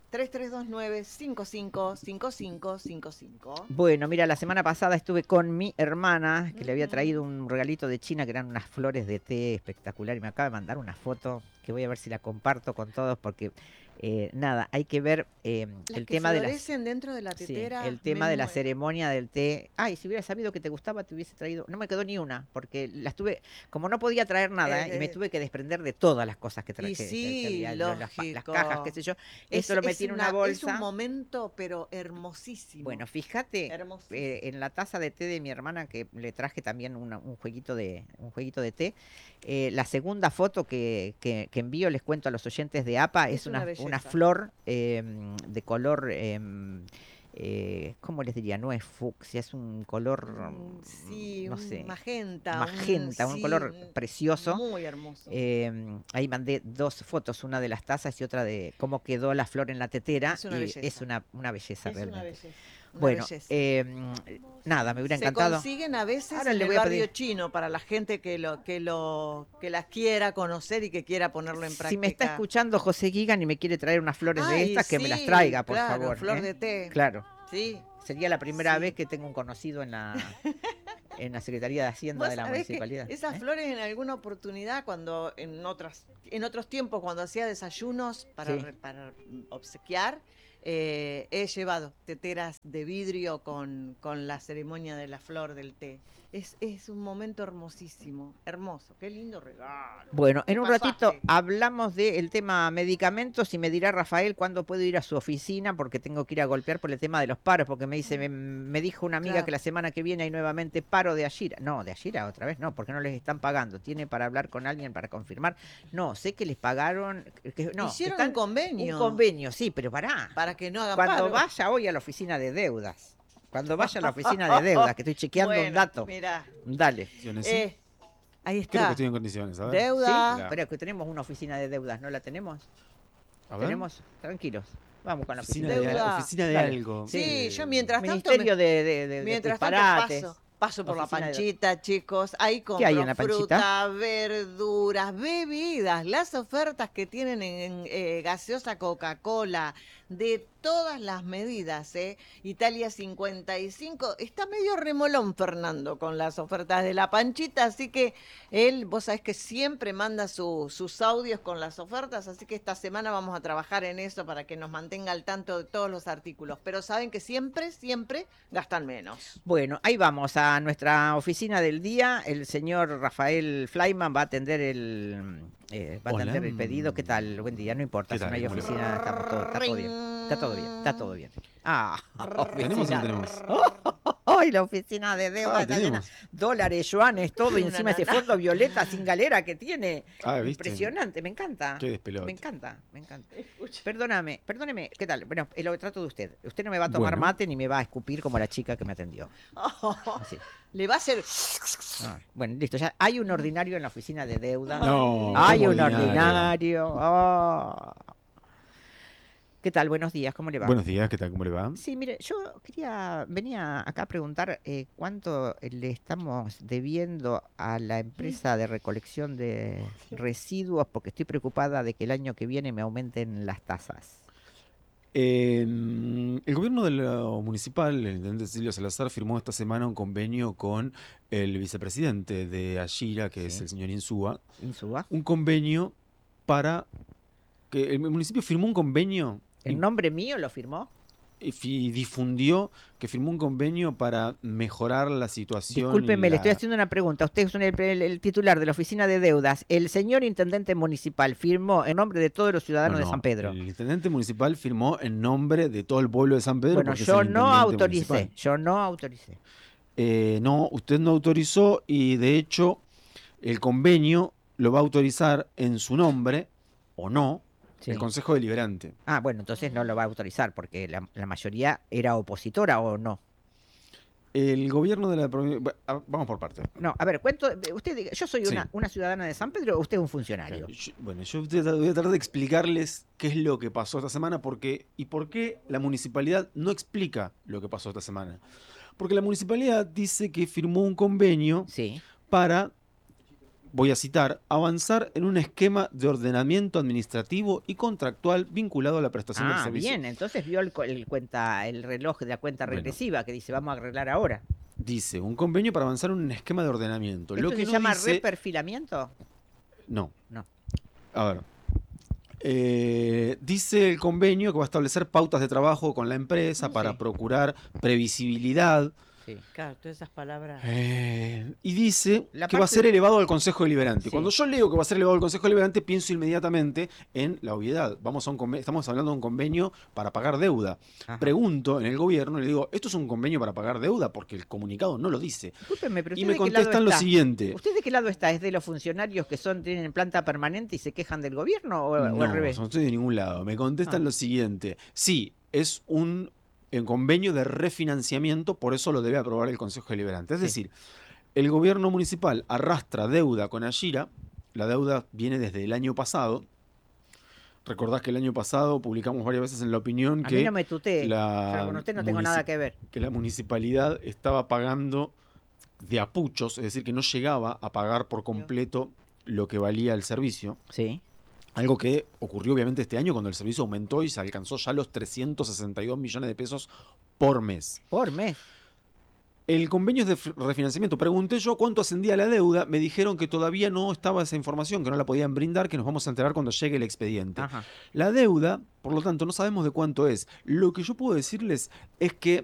3329-555555.
Bueno, mira, la semana pasada estuve con mi hermana, que le había traído un regalito de China, que eran unas flores de té espectacular, y me acaba de mandar una foto que voy a ver si la comparto con todos, porque nada, hay que ver el tema de
dentro de la tetera.
Sí, el tema de la ceremonia del té. Ay, si hubiera sabido que te gustaba, te hubiese traído. No me quedó ni una, porque las tuve, como no podía traer nada, y me tuve que desprender de todas las cosas que traje.
Sí,
las cajas, qué sé yo. Eso lo metí en una bolsa.
Es un momento, pero hermosísimo.
Bueno, fíjate, en la taza de té de mi hermana, que le traje también un jueguito de té. La segunda foto que envío, les cuento a los oyentes de APA, es una flor de color ¿cómo les diría? No es fucsia, es un color,
Sí,
no
un
sé,
magenta.
magenta, un
Sí,
color precioso.
muy hermoso.
Ahí mandé 2 fotos, una de las tazas y otra de cómo quedó la flor en la tetera.
Es una
y
belleza.
es una belleza
Es
realmente.
una belleza. Una
Bueno,
belleza.
nada, me hubiera
Se
encantado.
consiguen a veces
Ahora
en
le
el
voy a
barrio
pedir.
chino para la gente que las quiera conocer y que quiera ponerlo en práctica.
Si me está escuchando José Gigan y me quiere traer unas flores de
Ay,
estas, que me las
sí,
traiga, por
claro,
favor.
flor de té.
Claro.
Sí.
Sería la primera
Sí.
vez que tengo un conocido en la Secretaría de Hacienda
Vos
de la
sabés que
municipalidad.
esas flores en alguna oportunidad, cuando en otros tiempos, cuando hacía desayunos
Sí.
para obsequiar, he llevado teteras de vidrio con la ceremonia de la flor del té. Es un momento hermosísimo, hermoso, qué lindo regalo.
Bueno, en
Qué
un
pasaje.
ratito hablamos del tema medicamentos y me dirá Rafael cuándo puedo ir a su oficina porque tengo que ir a golpear por el tema de los paros, porque me dice, me dijo una amiga
Claro.
que la semana que viene hay nuevamente paro de Ashira. No, de Ashira otra vez no, porque no les están pagando. ¿Tiene para hablar con alguien para confirmar? No, sé que les pagaron. No,
Hicieron
están-
un convenio.
Un convenio, sí, pero pará.
Para que no hagan
Cuando
paro.
vaya hoy a la oficina de deudas. Cuando vaya a la oficina de deudas, que estoy chequeando un
Bueno,
dato.
Mirá,
Dale.
ahí
Creo que
está.
estoy en condiciones, a ver.
Deuda.
Sí, pero que tenemos una oficina de deudas, ¿no la tenemos?
A ver.
Tenemos, tranquilos. Vamos con la
Oficina
oficina
de,
de
Deuda.
oficina de
Dale.
algo.
Sí, yo mientras tanto
Ministerio de
mientras
disparates.
tanto paso por la
Oficina de-
Panchita, chicos. Ahí compro
hay en la Panchita?
fruta, verduras, bebidas, las ofertas que tienen en gaseosa Coca-Cola, de todas las medidas, Italia 55, está medio remolón Fernando con las ofertas de la Panchita, así que él, vos sabés que siempre manda sus audios con las ofertas, así que esta semana vamos a trabajar en eso para que nos mantenga al tanto de todos los artículos, pero saben que siempre gastan menos.
Bueno, ahí vamos a nuestra oficina del día. El señor Rafael Fleiman va a atender va a
Hola.
atender el pedido. ¿Qué tal? Buen día, no importa.
¿Qué
Si
tal?
no hay
¿Cómo le va?
oficina, está todo bien. Está todo bien, está todo bien. Ah,
¿Tenemos o no
oficina.
tenemos?
¡Ay, la oficina de deuda!
Ah,
está llena.
tenemos.
Dólares, yuanes, todo, y
Una
encima ese
nana.
fondo violeta sin galera que tiene.
Ah, ¿viste?
Impresionante, me encanta.
Qué despelote.
Me encanta, me encanta. Perdóname, ¿qué tal? Bueno, lo trato de usted. Usted no me va a tomar
Bueno.
mate ni me va a escupir como la chica que me atendió. Así.
Le va a hacer...
Ah, bueno, listo, ya hay un ordinario en la oficina de deuda.
No,
Hay
¿cómo
un ordinario. Ah. ¿Qué tal? Buenos días, ¿cómo le va?
Buenos días, ¿qué tal? ¿Cómo le va?
Sí, mire, yo venía acá a preguntar cuánto le estamos debiendo a la empresa de recolección de residuos, porque estoy preocupada de que el año que viene me aumenten las tasas.
El gobierno de lo municipal, el intendente Silvio Salazar, firmó esta semana un convenio con el vicepresidente de Ashira, que es
Sí.
el señor Insúa.
¿Insúa?
Un convenio para que el municipio firmó un convenio
¿El nombre mío lo firmó?
y difundió que firmó un convenio para mejorar la situación.
Discúlpeme,
y
le estoy
la-
haciendo una pregunta. Usted es el titular de la oficina de deudas. El señor intendente municipal firmó en nombre de todos los ciudadanos
No,
de
no,
San Pedro.
El intendente municipal firmó en nombre de todo el pueblo de San Pedro.
Bueno,
porque es
yo
el
no
intendente
autoricé.
municipal.
Yo no autoricé.
No, usted no autorizó y de hecho el convenio lo va a autorizar en su nombre o no
Sí.
el Consejo Deliberante.
Ah, bueno, entonces no lo va a autorizar porque la mayoría era opositora o no.
El gobierno de la provincia... Vamos por partes.
No, a ver, usted diga, yo soy
Sí.
una ciudadana de San Pedro o usted es un funcionario.
Bueno, yo voy a tratar de explicarles qué es lo que pasó esta semana y por qué la municipalidad no explica lo que pasó esta semana. Porque la municipalidad dice que firmó un convenio
Sí.
para, voy a citar, avanzar en un esquema de ordenamiento administrativo y contractual vinculado a la prestación del
Ah,
servicio.
bien, entonces vio el reloj de la cuenta
Bueno.
regresiva que dice vamos a arreglar ahora.
Dice, un convenio para avanzar en un esquema de ordenamiento.
¿Esto
Lo que
se
no
llama
dice...
reperfilamiento?
No.
No.
A ver. Dice el convenio que va a establecer pautas de trabajo con la empresa para
Sí.
procurar previsibilidad.
Sí.
Claro, todas esas palabras.
Y dice
La
que va a
parte-
ser elevado al Consejo Deliberante.
Sí.
Cuando yo leo que va a ser elevado al Consejo Deliberante, pienso inmediatamente en la obviedad. Estamos hablando de un convenio para pagar deuda.
Ajá.
Pregunto en el gobierno y le digo, ¿esto es un convenio para pagar deuda? Porque el comunicado no lo dice.
Discúlpeme, pero
Y
¿usted
me
de qué lado
contestan lo
está?
siguiente.
¿Usted de qué lado está? ¿Es de los funcionarios que tienen planta permanente y se quejan del gobierno o al
No,
revés?
no estoy de ningún lado. Me contestan
Ah.
lo siguiente. Sí, es un en convenio de refinanciamiento, por eso lo debe aprobar el Consejo Deliberante. Es
Sí.
decir, el gobierno municipal arrastra deuda con Ashira, la deuda viene desde el año pasado. Recordás que el año pasado publicamos varias veces en La Opinión
A
que
mí no me tutee. Yo
la
con usted no tengo nada que ver.
que la municipalidad estaba pagando de apuchos, es decir, que no llegaba a pagar por completo lo que valía el servicio.
Sí.
Algo que ocurrió obviamente este año cuando el servicio aumentó y se alcanzó ya los 362 millones de pesos por mes.
Por mes.
El convenio es de refinanciamiento. Pregunté yo cuánto ascendía la deuda. Me dijeron que todavía no estaba esa información, que no la podían brindar, que nos vamos a enterar cuando llegue el expediente.
Ajá.
La deuda, por lo tanto, no sabemos de cuánto es. Lo que yo puedo decirles es que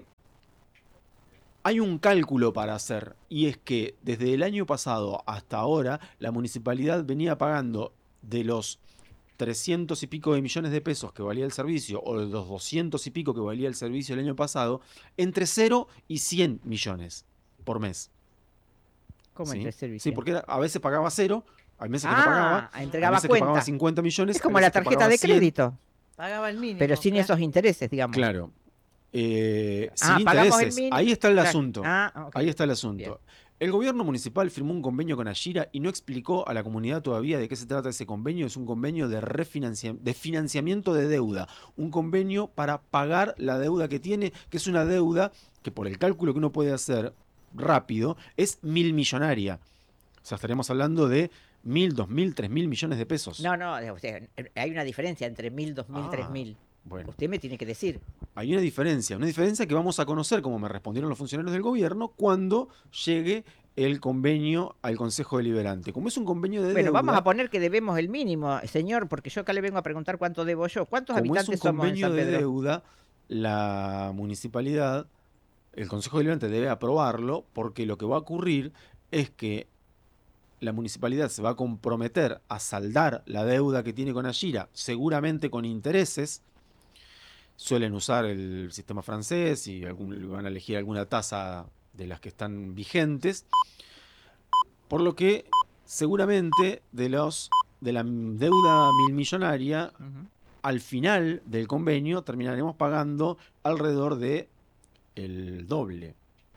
hay un cálculo para hacer, y es que desde el año pasado hasta ahora, la municipalidad venía pagando de los 300 y pico de millones de pesos que valía el servicio, o de los 200 y pico que valía el servicio el año pasado, entre 0 y 100 millones por mes.
¿Cómo
¿Sí?
entre servicio?
Sí, porque a veces pagaba 0, hay meses que no pagaba, hay
entregaba
meses que pagaba
cuenta.
50 millones.
Es como
hay
la
meses que
tarjeta
pagaba
de
100.
crédito.
Pagaba el mínimo.
Pero sin
claro.
esos intereses, digamos.
Claro. Sin
pagamos el
intereses.
mínimo.
Ahí está el
Claro.
asunto.
Ok.
Ahí está el asunto.
Bien.
El gobierno municipal firmó un convenio con Ashira y no explicó a la comunidad todavía de qué se trata ese convenio. Es un convenio de financiamiento de deuda. Un convenio para pagar la deuda que tiene, que es una deuda que por el cálculo que uno puede hacer rápido, es 1.000 millonaria. O sea, estaríamos hablando de 1.000, 2.000, 3.000 millones de pesos.
No, o sea, hay una diferencia entre 1.000, 2.000, 3.000.
Bueno.
Usted me tiene que decir.
Hay una diferencia que vamos a conocer, como me respondieron los funcionarios del gobierno, cuando llegue el convenio al Consejo Deliberante. Como es un convenio de
Bueno,
deuda,
vamos a poner que debemos el mínimo, señor, porque yo acá le vengo a preguntar cuánto debo yo. ¿Cuántos
como es un
habitantes somos en
convenio
San
de
Pedro?
deuda, la municipalidad, el Consejo Deliberante debe aprobarlo, porque lo que va a ocurrir es que la municipalidad se va a comprometer a saldar la deuda que tiene con Ashira, seguramente con intereses. Suelen usar el sistema francés y van a elegir alguna tasa de las que están vigentes. Por lo que seguramente de la deuda millonaria, al final del convenio terminaremos pagando alrededor de el doble.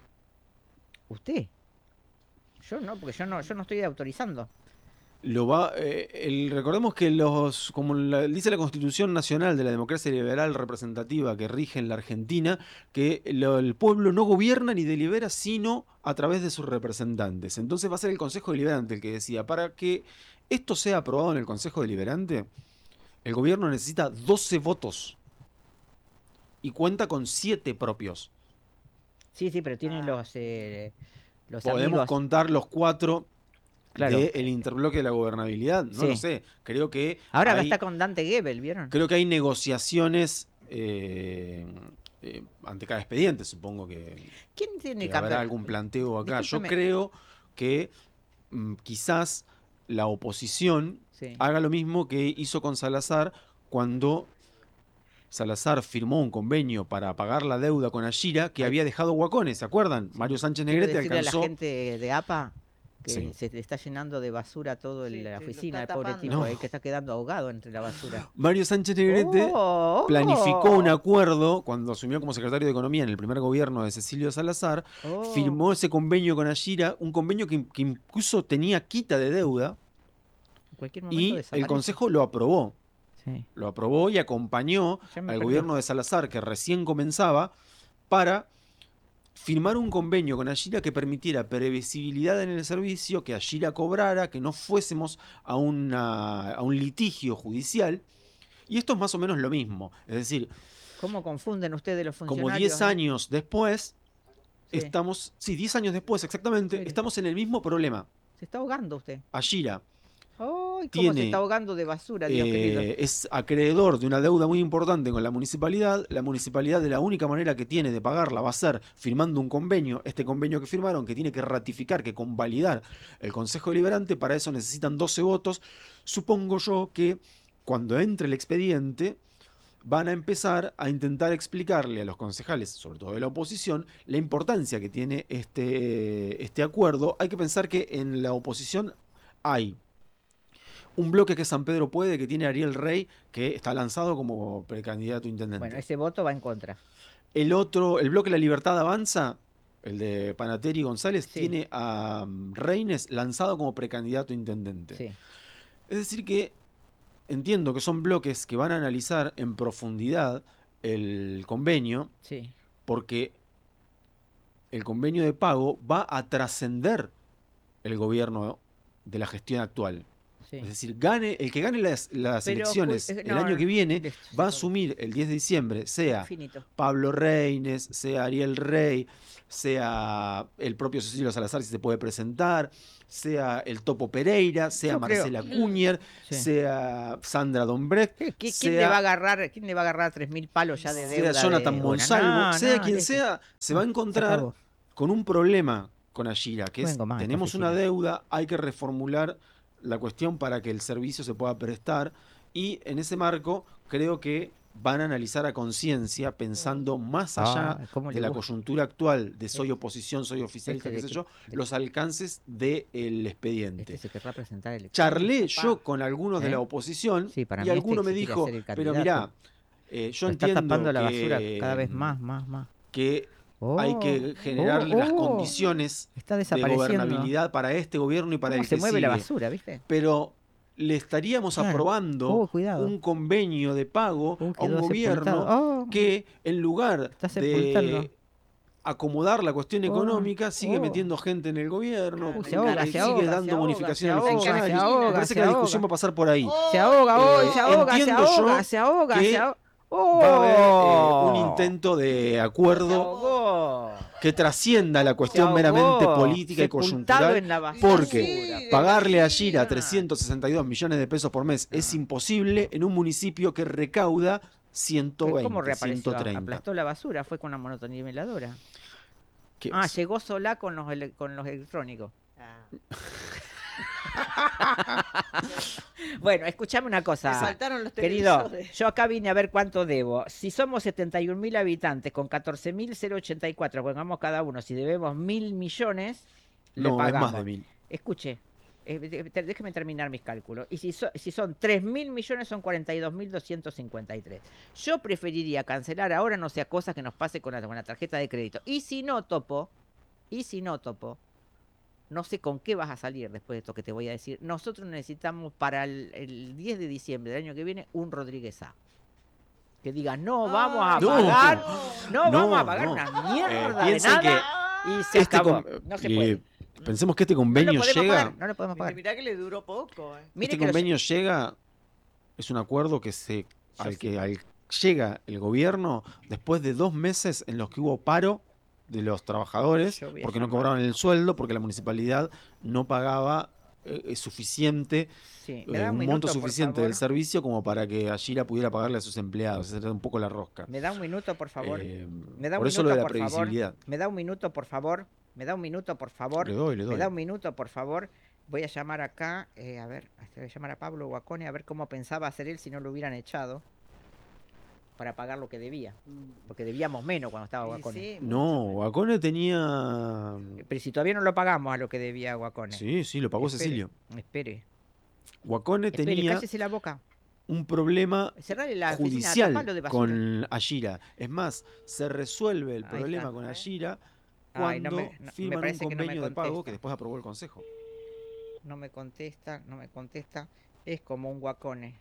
¿Usted? Yo no, porque yo no estoy autorizando.
Recordemos que como dice la Constitución Nacional de la Democracia Liberal Representativa que rige en la Argentina, que el pueblo no gobierna ni delibera sino a través de sus representantes. Entonces va a ser el Consejo Deliberante el que decida. Para que esto sea aprobado en el Consejo Deliberante, el gobierno necesita 12 votos y cuenta con 7 propios.
Sí, pero tienen los
Podemos
amigos.
contar los 4
Claro.
del interbloque de la gobernabilidad. No
Sí.
lo sé. Creo que
Ahora
hay,
está con Dante Gebel, ¿vieron?
creo que hay negociaciones ante cada expediente, supongo que
¿Quién tiene
que
que
habrá algún planteo acá. Yo
Discúlpeme.
creo que quizás la oposición
Sí.
haga lo mismo que hizo con Salazar cuando Salazar firmó un convenio para pagar la deuda con Ashira que había dejado Guacones, ¿se acuerdan? Mario Sánchez
Quiero
Negrete
decirle
alcanzó...
a la gente de APA que
Sí.
se le está llenando de basura todo
Sí,
la
sí, lo
oficina, el
está
pobre
tapando.
tipo,
No.
que está quedando ahogado entre la basura.
Mario Sánchez Negrete planificó un acuerdo cuando asumió como secretario de Economía en el primer gobierno de Cecilio Salazar, firmó ese convenio con Ashira, un convenio que incluso tenía quita de deuda,
En cualquier momento
y el
desaparece.
Consejo lo aprobó.
Sí.
Lo aprobó y acompañó
Ya me
al
perdí.
gobierno de Salazar, que recién comenzaba, para firmar un convenio con Ashira que permitiera previsibilidad en el servicio, que Ashira cobrara, que no fuésemos a un litigio judicial. Y esto es más o menos lo mismo. Es decir,
¿Cómo confunden ustedes los funcionarios?
como 10 años después,
Sí.
10 años después exactamente,
Sí.
estamos en el mismo problema.
Se está ahogando usted.
Ashira
¡Ay, cómo se
tiene,
está ahogando de basura, Dios querido!
es acreedor de una deuda muy importante con la municipalidad. La municipalidad, de la única manera que tiene de pagarla va a ser firmando un convenio. Este convenio que firmaron, que tiene que ratificar, que convalidar el Consejo Deliberante. Para eso necesitan 12 votos. Supongo yo que cuando entre el expediente van a empezar a intentar explicarle a los concejales, sobre todo de la oposición, la importancia que tiene este acuerdo. Hay que pensar que en la oposición hay un bloque que es San Pedro Puede, que tiene a Ariel Rey, que está lanzado como precandidato a intendente.
Bueno, ese voto va en contra.
El bloque La Libertad Avanza, el de Panateri y González,
Sí.
tiene a Reines lanzado como precandidato a intendente.
Sí.
Es decir que entiendo que son bloques que van a analizar en profundidad el convenio,
Sí.
porque el convenio de pago va a trascender el gobierno de la gestión actual.
Sí.
Es decir, el que gane las
Pero,
elecciones el
no,
año que viene
listo,
va a
se acabó.
asumir el 10 de diciembre, sea
Finito.
Pablo Reines, sea Ariel Rey, sea el propio Cecilio Salazar si se puede presentar, sea el Topo Pereira, sea
Yo creo-
Marcela Cunier,
Sí.
sea Sandra Dombrecht,
¿Quién le va a agarrar 3.000 palos ya de deuda?
sea Jonathan
de...
Monsalvo,
No,
sea
no,
quien
listo.
sea, se va a
Se
encontrar
acabó.
con un problema con Ashira, que es,
Vengo más,
tenemos
cafecito.
una deuda, hay que reformular la cuestión para que el servicio se pueda prestar, y en ese marco creo que van a analizar a conciencia, pensando más allá
¿cómo
de
le
la
gusta?
coyuntura actual de soy oposición, soy oficialista,
Este
qué
de
sé
que-
yo,
de
los alcances del expediente.
Se querrá presentar el
Charlé yo con algunos de
¿Eh?
la oposición
Sí, para
y
mí
alguno me
se quiere
dijo,
hacer el
pero
candidato.
mirá, yo
Lo está
entiendo
tapando la
que,
basura cada vez más.
que hay que generar las condiciones
Está
de
desapareciendo.
gobernabilidad para este gobierno y para
¿Cómo
el
se
que
mueve la
sigue.
basura, viste?
Pero le estaríamos
Claro.
aprobando
Cuidado.
un convenio de pago a un
quedó
gobierno
sepultado.
que en lugar
sepultando.
de acomodar la cuestión económica sigue metiendo gente en el gobierno,
se ahoga,
sigue
se ahoga,
dando
se
bonificación a los
ahoga, se
funcionarios.
ahoga,
Me parece
se
que la
ahoga.
discusión va a pasar por ahí.
Se ahoga hoy, se ahoga, se
entiendo
ahoga,
yo
se ahoga,
que
se ahoga.
va a haber un
¡Oh!
intento de
Se
acuerdo
ahogó.
que trascienda la cuestión
ahogó,
meramente política y
sepultado
coyuntural,
en la basura.
porque pagarle a Gira 362 millones de pesos por mes es imposible en un municipio que recauda 120,
¿Cómo reapareció?
130.
Aplastó la basura, fue con la monotoniveladora.
¿Qué
Ah,
es?
llegó sola con los electrónicos. Bueno, escuchame una cosa.
Me saltaron los
Querido,
televisores.
yo acá vine a ver cuánto debo. Si somos 71.000 habitantes con 14.084, pongamos cada uno, si debemos 1.000 millones, le
No, es
pagamos.
más de 1000.
Escuche, déjeme terminar mis cálculos. Y si son 3.000 millones, son 42.253. Yo preferiría cancelar ahora, no sea cosa que nos pase con la tarjeta de crédito. Y si no topo, no sé con qué vas a salir después de esto que te voy a decir. Nosotros necesitamos para el 10 de diciembre del año que viene un Rodríguez A. Que diga, no vamos a
No.
pagar, no,
No,
vamos a pagar
no.
una mierda de
Piense
nada.
que
Y se
este
acabó.
con-
No se puede.
Pensemos que este
No
convenio
lo podemos
llega.
pagar, no lo podemos pagar.
Mirá que le duró poco.
Mire
Este
que lo-
convenio llega, es un acuerdo que llega el gobierno después de 2 meses en los que hubo paro de los trabajadores
Yo voy a
porque no
llamar.
cobraban el sueldo, porque la municipalidad no pagaba suficiente,
Sí, me da
un
minuto,
monto
por
suficiente del
favor.
servicio como para que Ashira pudiera pagarle a sus empleados. Esa era un poco la rosca.
Me da un minuto, por favor. Me da
por
un
eso
minuto,
lo de la
por favor.
previsibilidad.
Me da un minuto, por favor. Me da un minuto, por favor.
Le doy.
Me da un minuto, por favor. Voy a llamar acá, a ver, voy a llamar a Pablo Guacone a ver cómo pensaba hacer él si no lo hubieran echado para pagar lo que debía. Porque debíamos menos cuando estaba Guacone.
No, Guacone tenía...
Pero si todavía no lo pagamos a lo que debía Guacone.
Sí, lo pagó
Espere,
Cecilio.
Espere.
Guacone
Espere,
tenía
cállese la boca.
un problema
Cerrale la oficina,
judicial
tapalo de basura.
con Ashira. Es más, se resuelve el
Ahí
problema
está.
con Ashira
Ay,
cuando
me
firman un
parece que no me
convenio de pago
contesta.
que después aprobó el Consejo.
No me contesta. Es como un Guacone.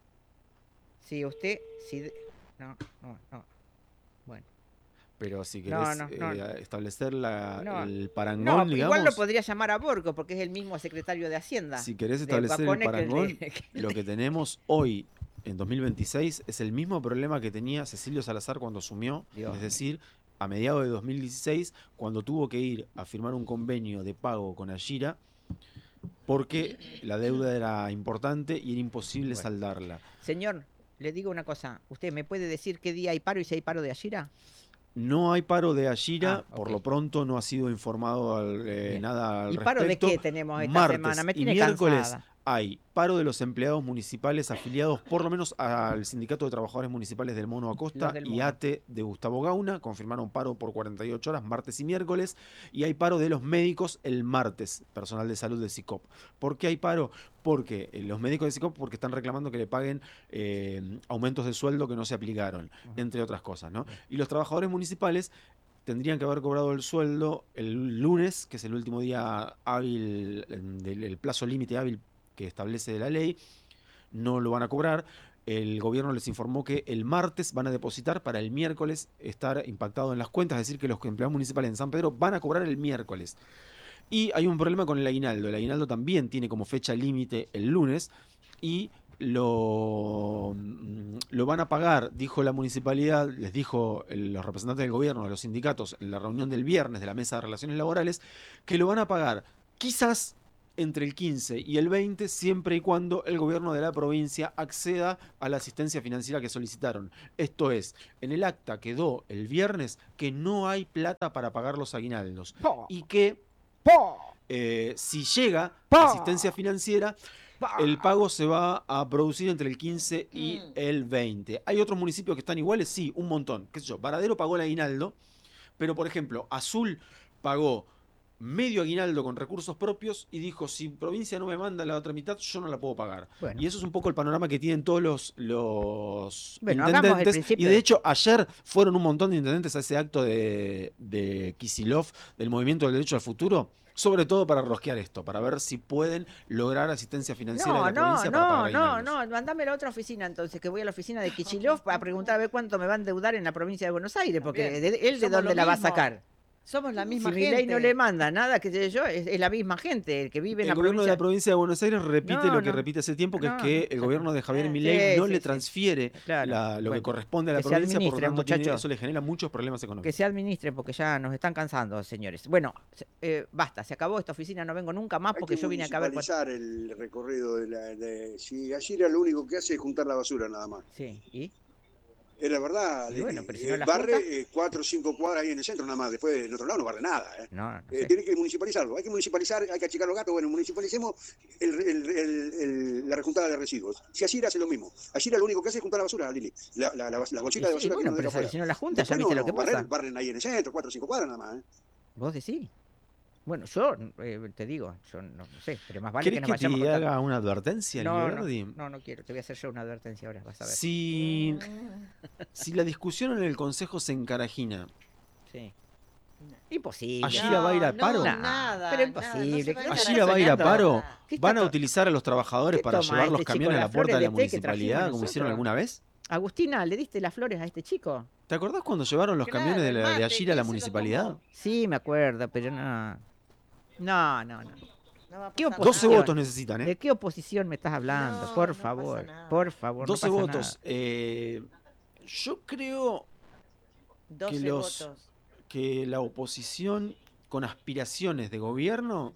Si usted... No. Bueno.
Pero si
No,
querés
no.
establecer
No.
el parangón,
No,
digamos,
igual lo podría llamar a Borgo porque es el mismo secretario de Hacienda.
si querés
de
establecer el
Guacone que
parangón,
que
lo que tenemos hoy, en 2026, es el mismo problema que tenía Cecilio Salazar cuando asumió,
Dios
es decir, a mediados de 2016, cuando tuvo que ir a firmar un convenio de pago con Ashira, porque la deuda era importante y era imposible
Bueno.
saldarla.
Señor, le digo una cosa. ¿Usted me puede decir qué día hay paro y si hay paro de Ashira?
No hay paro de Ashira,
Ah,
por
ok.
lo pronto no ha sido informado
Bien.
nada al
¿Y
respecto.
paro de qué tenemos esta
Martes
semana? Me
y
tiene
miércoles
cansada.
hay paro de los empleados municipales afiliados por lo menos al Sindicato de Trabajadores Municipales del Mono Acosta
Los del
y
Mono.
ATE de Gustavo Gauna. Confirmaron paro por 48 horas, martes y miércoles. Y hay paro de los médicos el martes, personal de salud de SICOP. ¿Por qué hay paro? Porque los médicos de SICOP porque están reclamando que le paguen aumentos de sueldo que no se aplicaron, entre otras cosas, ¿no? Y los trabajadores municipales tendrían que haber cobrado el sueldo el lunes, que es el último día hábil, el plazo límite hábil que establece la ley. No lo van a cobrar. El gobierno les informó que el martes van a depositar para el miércoles estar impactado en las cuentas, es decir, que los empleados municipales en San Pedro van a cobrar el miércoles. Y hay un problema con el aguinaldo. El aguinaldo también tiene como fecha límite el lunes y lo van a pagar, dijo la municipalidad, les dijo los representantes del gobierno, de los sindicatos, en la reunión del viernes de la Mesa de Relaciones Laborales, que lo van a pagar quizás entre el 15 y el 20, siempre y cuando el gobierno de la provincia acceda a la asistencia financiera que solicitaron. Esto es, en el acta quedó el viernes que no hay plata para pagar los aguinaldos y que si llega asistencia financiera, el pago se va a producir entre el 15 y el 20. ¿Hay otros municipios que están iguales? Sí, un montón. ¿Qué sé yo? Varadero pagó el aguinaldo, pero por ejemplo, Azul pagó medio aguinaldo con recursos propios y dijo, si provincia no me manda la otra mitad, yo no la puedo pagar.
Bueno.
Y eso es un poco el panorama que tienen todos los
Bueno, hagamos el
intendentes. Y
principio
de
de-
hecho, ayer fueron un montón de intendentes a ese acto de Kicillof, del Movimiento del Derecho al Futuro, sobre todo para rosquear esto, para ver si pueden lograr asistencia financiera de la provincia para pagar aguinaldos.
mandame a la otra oficina entonces, que voy a la oficina de Kicillof para preguntar a ver cuánto me van a endeudar en la provincia de Buenos Aires, porque
Bien.
él de
Somos
dónde
lo
la va a
mismo.
sacar.
Somos la misma
Si mi ley
gente.
no le manda nada, que sé yo, es la misma gente, el que vive en
El
la
gobierno de
provincia.
la provincia de Buenos Aires repite
No,
lo que
no.
repite hace tiempo, que
No,
es que
no.
el gobierno de Javier
Sí,
Milei no
sí,
le
sí.
transfiere
Claro.
lo que
Bueno,
corresponde a la
que se
provincia, por lo
administren,
tanto
muchachos.
eso le genera muchos problemas
Que
económicos.
se administren porque ya nos están cansando, señores. Bueno, basta, se acabó esta oficina, no vengo nunca más
Hay
porque
que
yo vine acá a ver.
municipalizar el recorrido si allí era lo único que hace es juntar la basura nada más.
Sí, ¿y?
Es la verdad.
Y bueno, pero si no la
barre 4 o 5 cuadras ahí en el centro nada más. Después del otro lado no barre nada.
No sé.
Tiene que municipalizarlo. Hay que municipalizar, hay que achicar los gatos. Bueno, municipalicemos la rejuntada de residuos. Si allí hace lo mismo. Allí lo único que hace es juntar la basura, Lili. La bolsita de
Sí,
basura
bueno,
que uno
pero
deja afuera.
si no la junta, ya
Después
viste lo que pasa.
barren ahí en el centro, 4 o 5 cuadras nada más.
¿Vos decís? Bueno, yo te digo, yo no sé, pero más vale
¿Querés
que nos
que
vayamos
te
con
haga una advertencia,
No,
Lili Verdi?
no quiero, te voy a hacer yo una advertencia ahora, vas a ver.
Si la discusión en el Consejo se encarajina,
Sí. Imposible.
¿Allira va a ir a paro?
Nada,
Pero
nada,
imposible,
no se
¿qué
puede
estás
¿Allira va a ir a
soñando?
paro?
¿Qué está
¿Van a
to-
utilizar a los trabajadores
¿Qué
para
toma
llevar los
este chico,
camiones a
las
la puerta de
flores
la
de té que trajimos
municipalidad, como hicieron
nosotros?
alguna vez?
Agustina, ¿le diste las flores a este chico?
¿Te acordás cuando llevaron los
Claro,
camiones de,
el
de
mate,
Allira a
¿quién
la
se lo
municipalidad?
tomó?
Sí, me acuerdo, pero no. No.
No va a
¿Qué
pasar
12
oposición?
votos necesitan, ¿eh?
¿De qué oposición me estás hablando?
No,
por
no
favor,
pasa nada.
por favor.
12
no pasa
votos. Yo creo
12
los-
votos.
que la oposición con aspiraciones de gobierno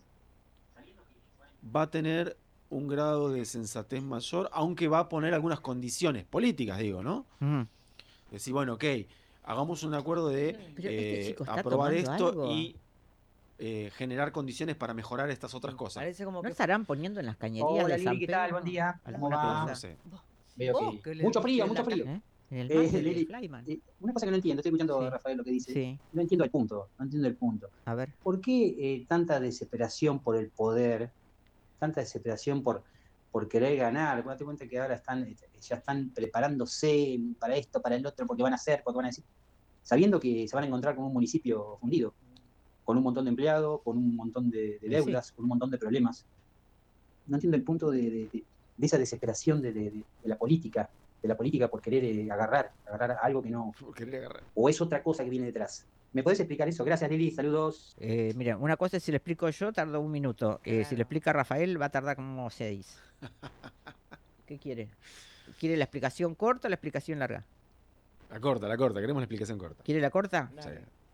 va a tener un grado de sensatez mayor, aunque va a poner algunas condiciones políticas, digo, ¿no?
nada.
Decir, bueno, ok, hagamos un acuerdo de
Pero este chico está
aprobar
tomando
esto
algo.
y generar condiciones para mejorar estas otras cosas.
Parece como
¿No
que
estarán poniendo en las cañerías
Hola,
de San
Lili, ¿qué tal?
Pedro
Buen día.
alguna
¿Cómo va?
cosa?
No sé.
Veo
vos
que
que le
mucho frío,
diste
mucho
la
frío.
¿Eh? En el
Eh,
mate de
Lili,
Flyman.
Una cosa que no entiendo, estoy escuchando
Sí.
a Rafael lo que dice.
Sí,
No entiendo el punto, no entiendo el punto.
a ver.
¿Por qué tanta desesperación por el poder, tanta desesperación por querer ganar? Date cuenta que ahora ya están preparándose para esto, para el otro, porque van a hacer, porque van a decir, sabiendo que se van a encontrar con un municipio fundido, con un montón de empleados, con un montón de deudas, con un montón de problemas. No entiendo el punto de esa desesperación de la política por querer agarrar algo que no,
Por querer agarrar.
o es otra cosa que viene detrás. ¿Me podés explicar eso? Gracias, Lili, saludos.
Mira, una cosa es si le explico yo, tarda un minuto. Si
Claro.
le explica Rafael, va a tardar como 6. ¿Qué quiere? ¿Quiere la explicación corta o la explicación larga?
La corta, queremos la explicación corta.
¿Quiere la corta?
Sí.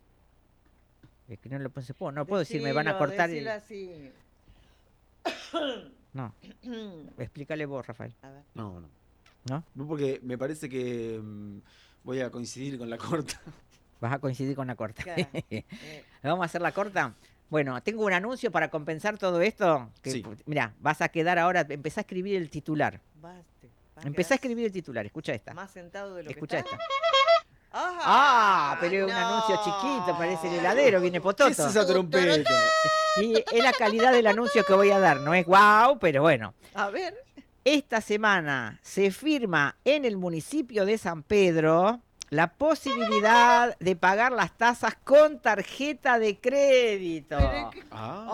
Es que no lo puedo, no puedo decir, me van a cortar.
Decilo así.
No, explícale vos, Rafael.
A ver.
No.
¿No?
No, porque me parece que voy a coincidir con la corta.
Vas a coincidir con la corta.
Claro.
Vamos a hacer la corta. Bueno, tengo un anuncio para compensar todo esto. Que,
Sí.
Mirá, vas a quedar ahora, empezá a escribir el titular.
Vas a
Empezá a
quedar
escribir el titular, escucha esta.
más sentado de lo
Escucha
que
esta.
está.
Ah, pero es un anuncio chiquito, parece el heladero, viene Pototo.
¿Qué es esa trompeta?
Y es la calidad del anuncio que voy a dar, no es guau, pero bueno.
A ver.
Esta semana se firma en el municipio de San Pedro la posibilidad de pagar las tasas con tarjeta de crédito.
Pero qué-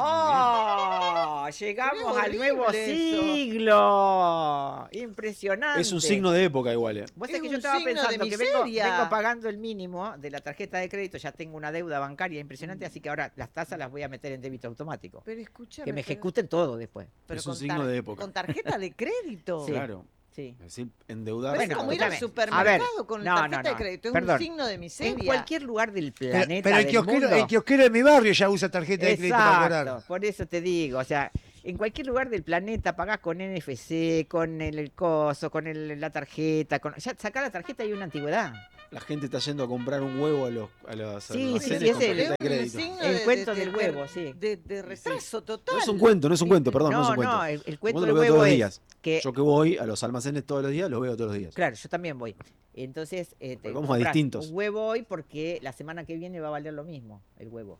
¡Oh! Llegamos
Qué
al nuevo
horrible eso.
siglo. Impresionante.
Es un signo de época igual.
Vos
Es
sabés que yo
un
estaba
signo de
pensando que vengo
miseria.
pagando el mínimo de la tarjeta de crédito, ya tengo una deuda bancaria impresionante, así que ahora las tasas las voy a meter en débito automático.
Pero escúchame.
Que me
pero-
ejecuten todo después.
pero
Es un
con
signo de época.
Con tarjeta de crédito.
Sí.
Claro.
Sí.
Es decir, endeudarse.
Bueno, es como ir al
escúchame.
supermercado con
no,
tarjeta
no,
de
no.
crédito. Es
Perdón.
un signo de miseria.
En cualquier lugar del planeta
Pero el
del
kiosquero,
mundo.
el kiosquero de mi barrio ya usa tarjeta de crédito para
Exacto,
cobrar.
por eso te digo, o sea, en cualquier lugar del planeta pagás con NFC, con el coso, con la tarjeta, ya sacá la tarjeta y hay una antigüedad.
La gente está yendo a comprar un huevo a los
Sí,
almacenes
sí,
con
es
tarjeta de
un
crédito.
signo
El cuento del huevo, sí.
De retraso total.
No es un cuento, no es un cuento, perdón, no es un cuento.
No, el cuento
Vos
del
lo veo
huevo
todos los
es
días.
que...
Yo que voy a los almacenes todos los días, los veo todos los días.
Claro, yo también voy. Entonces,
Porque vamos a
comprás
distintos.
un huevo hoy porque la semana que viene va a valer lo mismo, el huevo.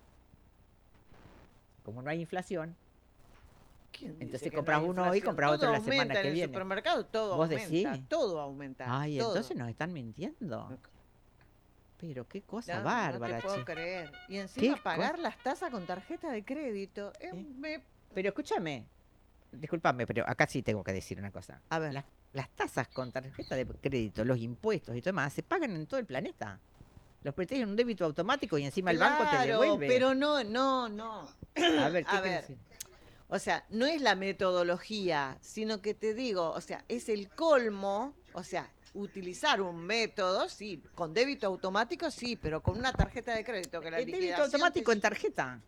Como no hay inflación,
¿Quién dice
entonces
que
compras
no hay
uno hoy y
inflación?
compras
Todo
otro la
aumenta
semana que
en el
viene.
supermercado todo
¿Vos
aumenta.
decís?
Todo aumenta.
Ay,
todo.
entonces nos están mintiendo. Pero qué cosa
No,
bárbara,
no te puedo
che.
creer. Y encima
¿Qué
pagar las tasas con tarjeta de crédito.
Pero escúchame, discúlpame, pero acá sí tengo que decir una cosa.
A ver.
Las tasas con tarjeta de crédito, los impuestos y todo demás, se pagan en todo el planeta. Los pretenden en un débito automático y encima el banco te
Claro,
devuelve.
pero no.
A ver, ¿qué
A
querés
ver.
decir?
O sea, no es la metodología, sino que te digo, o sea, es el colmo, o sea, utilizar un método, sí, con débito automático, sí, pero con una tarjeta de crédito que la
El débito
liquidación
automático
te-
en tarjeta.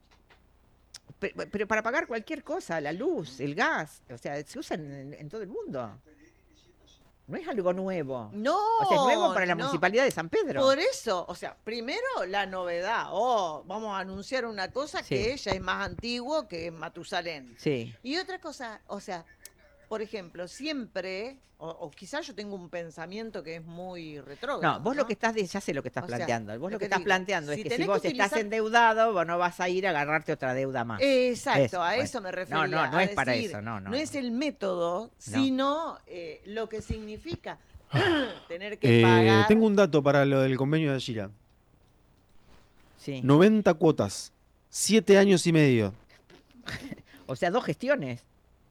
Pero para pagar cualquier cosa, la luz, el gas, o sea, se usan en todo el mundo. No es algo nuevo.
No,
O sea, es nuevo para la
no.
Municipalidad de San Pedro.
Por eso, o sea, primero la novedad, vamos a anunciar una cosa
Sí.
que ya es más antiguo que Matusalén.
Sí.
Y otra cosa, o sea, por ejemplo, siempre, o quizás yo tengo un pensamiento que es muy retrógrado.
No, vos lo que estás, ya sé lo que estás
O sea,
planteando. Vos
lo
lo que
que
estás
digo,
planteando
si
es que si
tenés
vos
que
estás
utilizar-
endeudado, vos no vas a ir a agarrarte otra deuda más.
Exacto, a
bueno.
eso me refería.
No
a
es para
decir,
eso, no.
No es el método, sino lo que significa tener que
Eh,
pagar.
tengo un dato para lo del convenio de Ashira.
Sí.
90 cuotas, 7 años y medio.
O sea, 2 gestiones.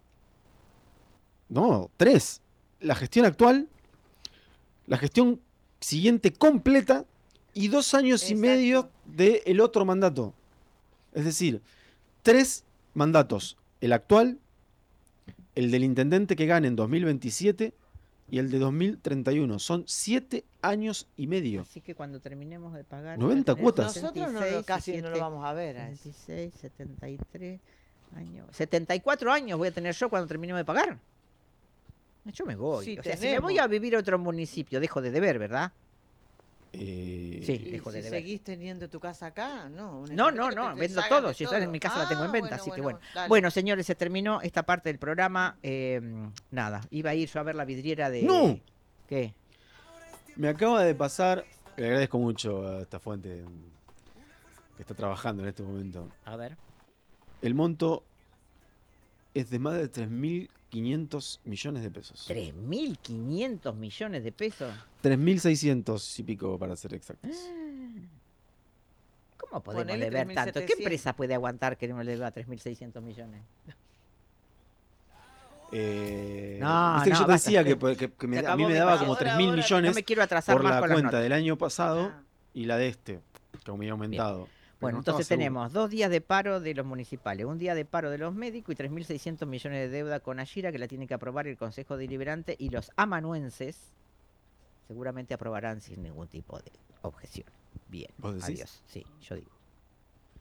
No, 3. La gestión actual, la gestión siguiente completa y 2 años y
Exacto.
medio del otro mandato. Es decir, 3 mandatos. El actual, el del intendente que gane en 2027 y el de 2031. Son 7 años y medio.
Así que cuando terminemos de pagar...
90
ya tenés
cuotas.
Nosotros no,
76,
casi no lo
77,
vamos a ver. a ese.
76, 73 años. 74 años voy a tener yo cuando terminemos de pagar. Yo me voy.
Sí,
o sea, si me
tenemos.
voy a vivir a otro municipio, dejo de deber, ¿verdad? Sí,
Y
dejo de
si
deber.
seguís teniendo tu casa acá, no.
No, vendo todo. Si estás en mi casa la tengo en venta, así que bueno. Bueno, señores, se terminó esta parte del programa. Nada, iba a ir yo a ver la vidriera de...
¡No!
¿Qué?
Me acaba de pasar, le agradezco mucho a esta fuente que está trabajando en este momento.
A ver.
El monto es de más de 3.500 millones de pesos.
3.500 millones de pesos.
3.600 y pico para ser exactos.
¿Cómo podemos
Ponele
deber tanto? ¿Qué
3.700.
empresa puede aguantar que uno le deba 3.600 millones? No,
viste que
no,
yo te
basta.
decía que
Se
a
acabó
mí me
mi
daba
paso.
como
Ahora,
3.000
ahora,
millones
No me quiero atrasar
por
más
la
con las
cuenta
notas.
del año pasado
Ah.
y la de este, que me había aumentado. Pero
Bueno,
no estaba
entonces
seguro.
tenemos 2 días de paro de los municipales, 1 día de paro de los médicos y 3.600 millones de deuda con Ashira que la tiene que aprobar el Consejo Deliberante y los amanuenses seguramente aprobarán sin ningún tipo de objeción. Bien,
¿Vos decís?
adiós. Sí, yo digo.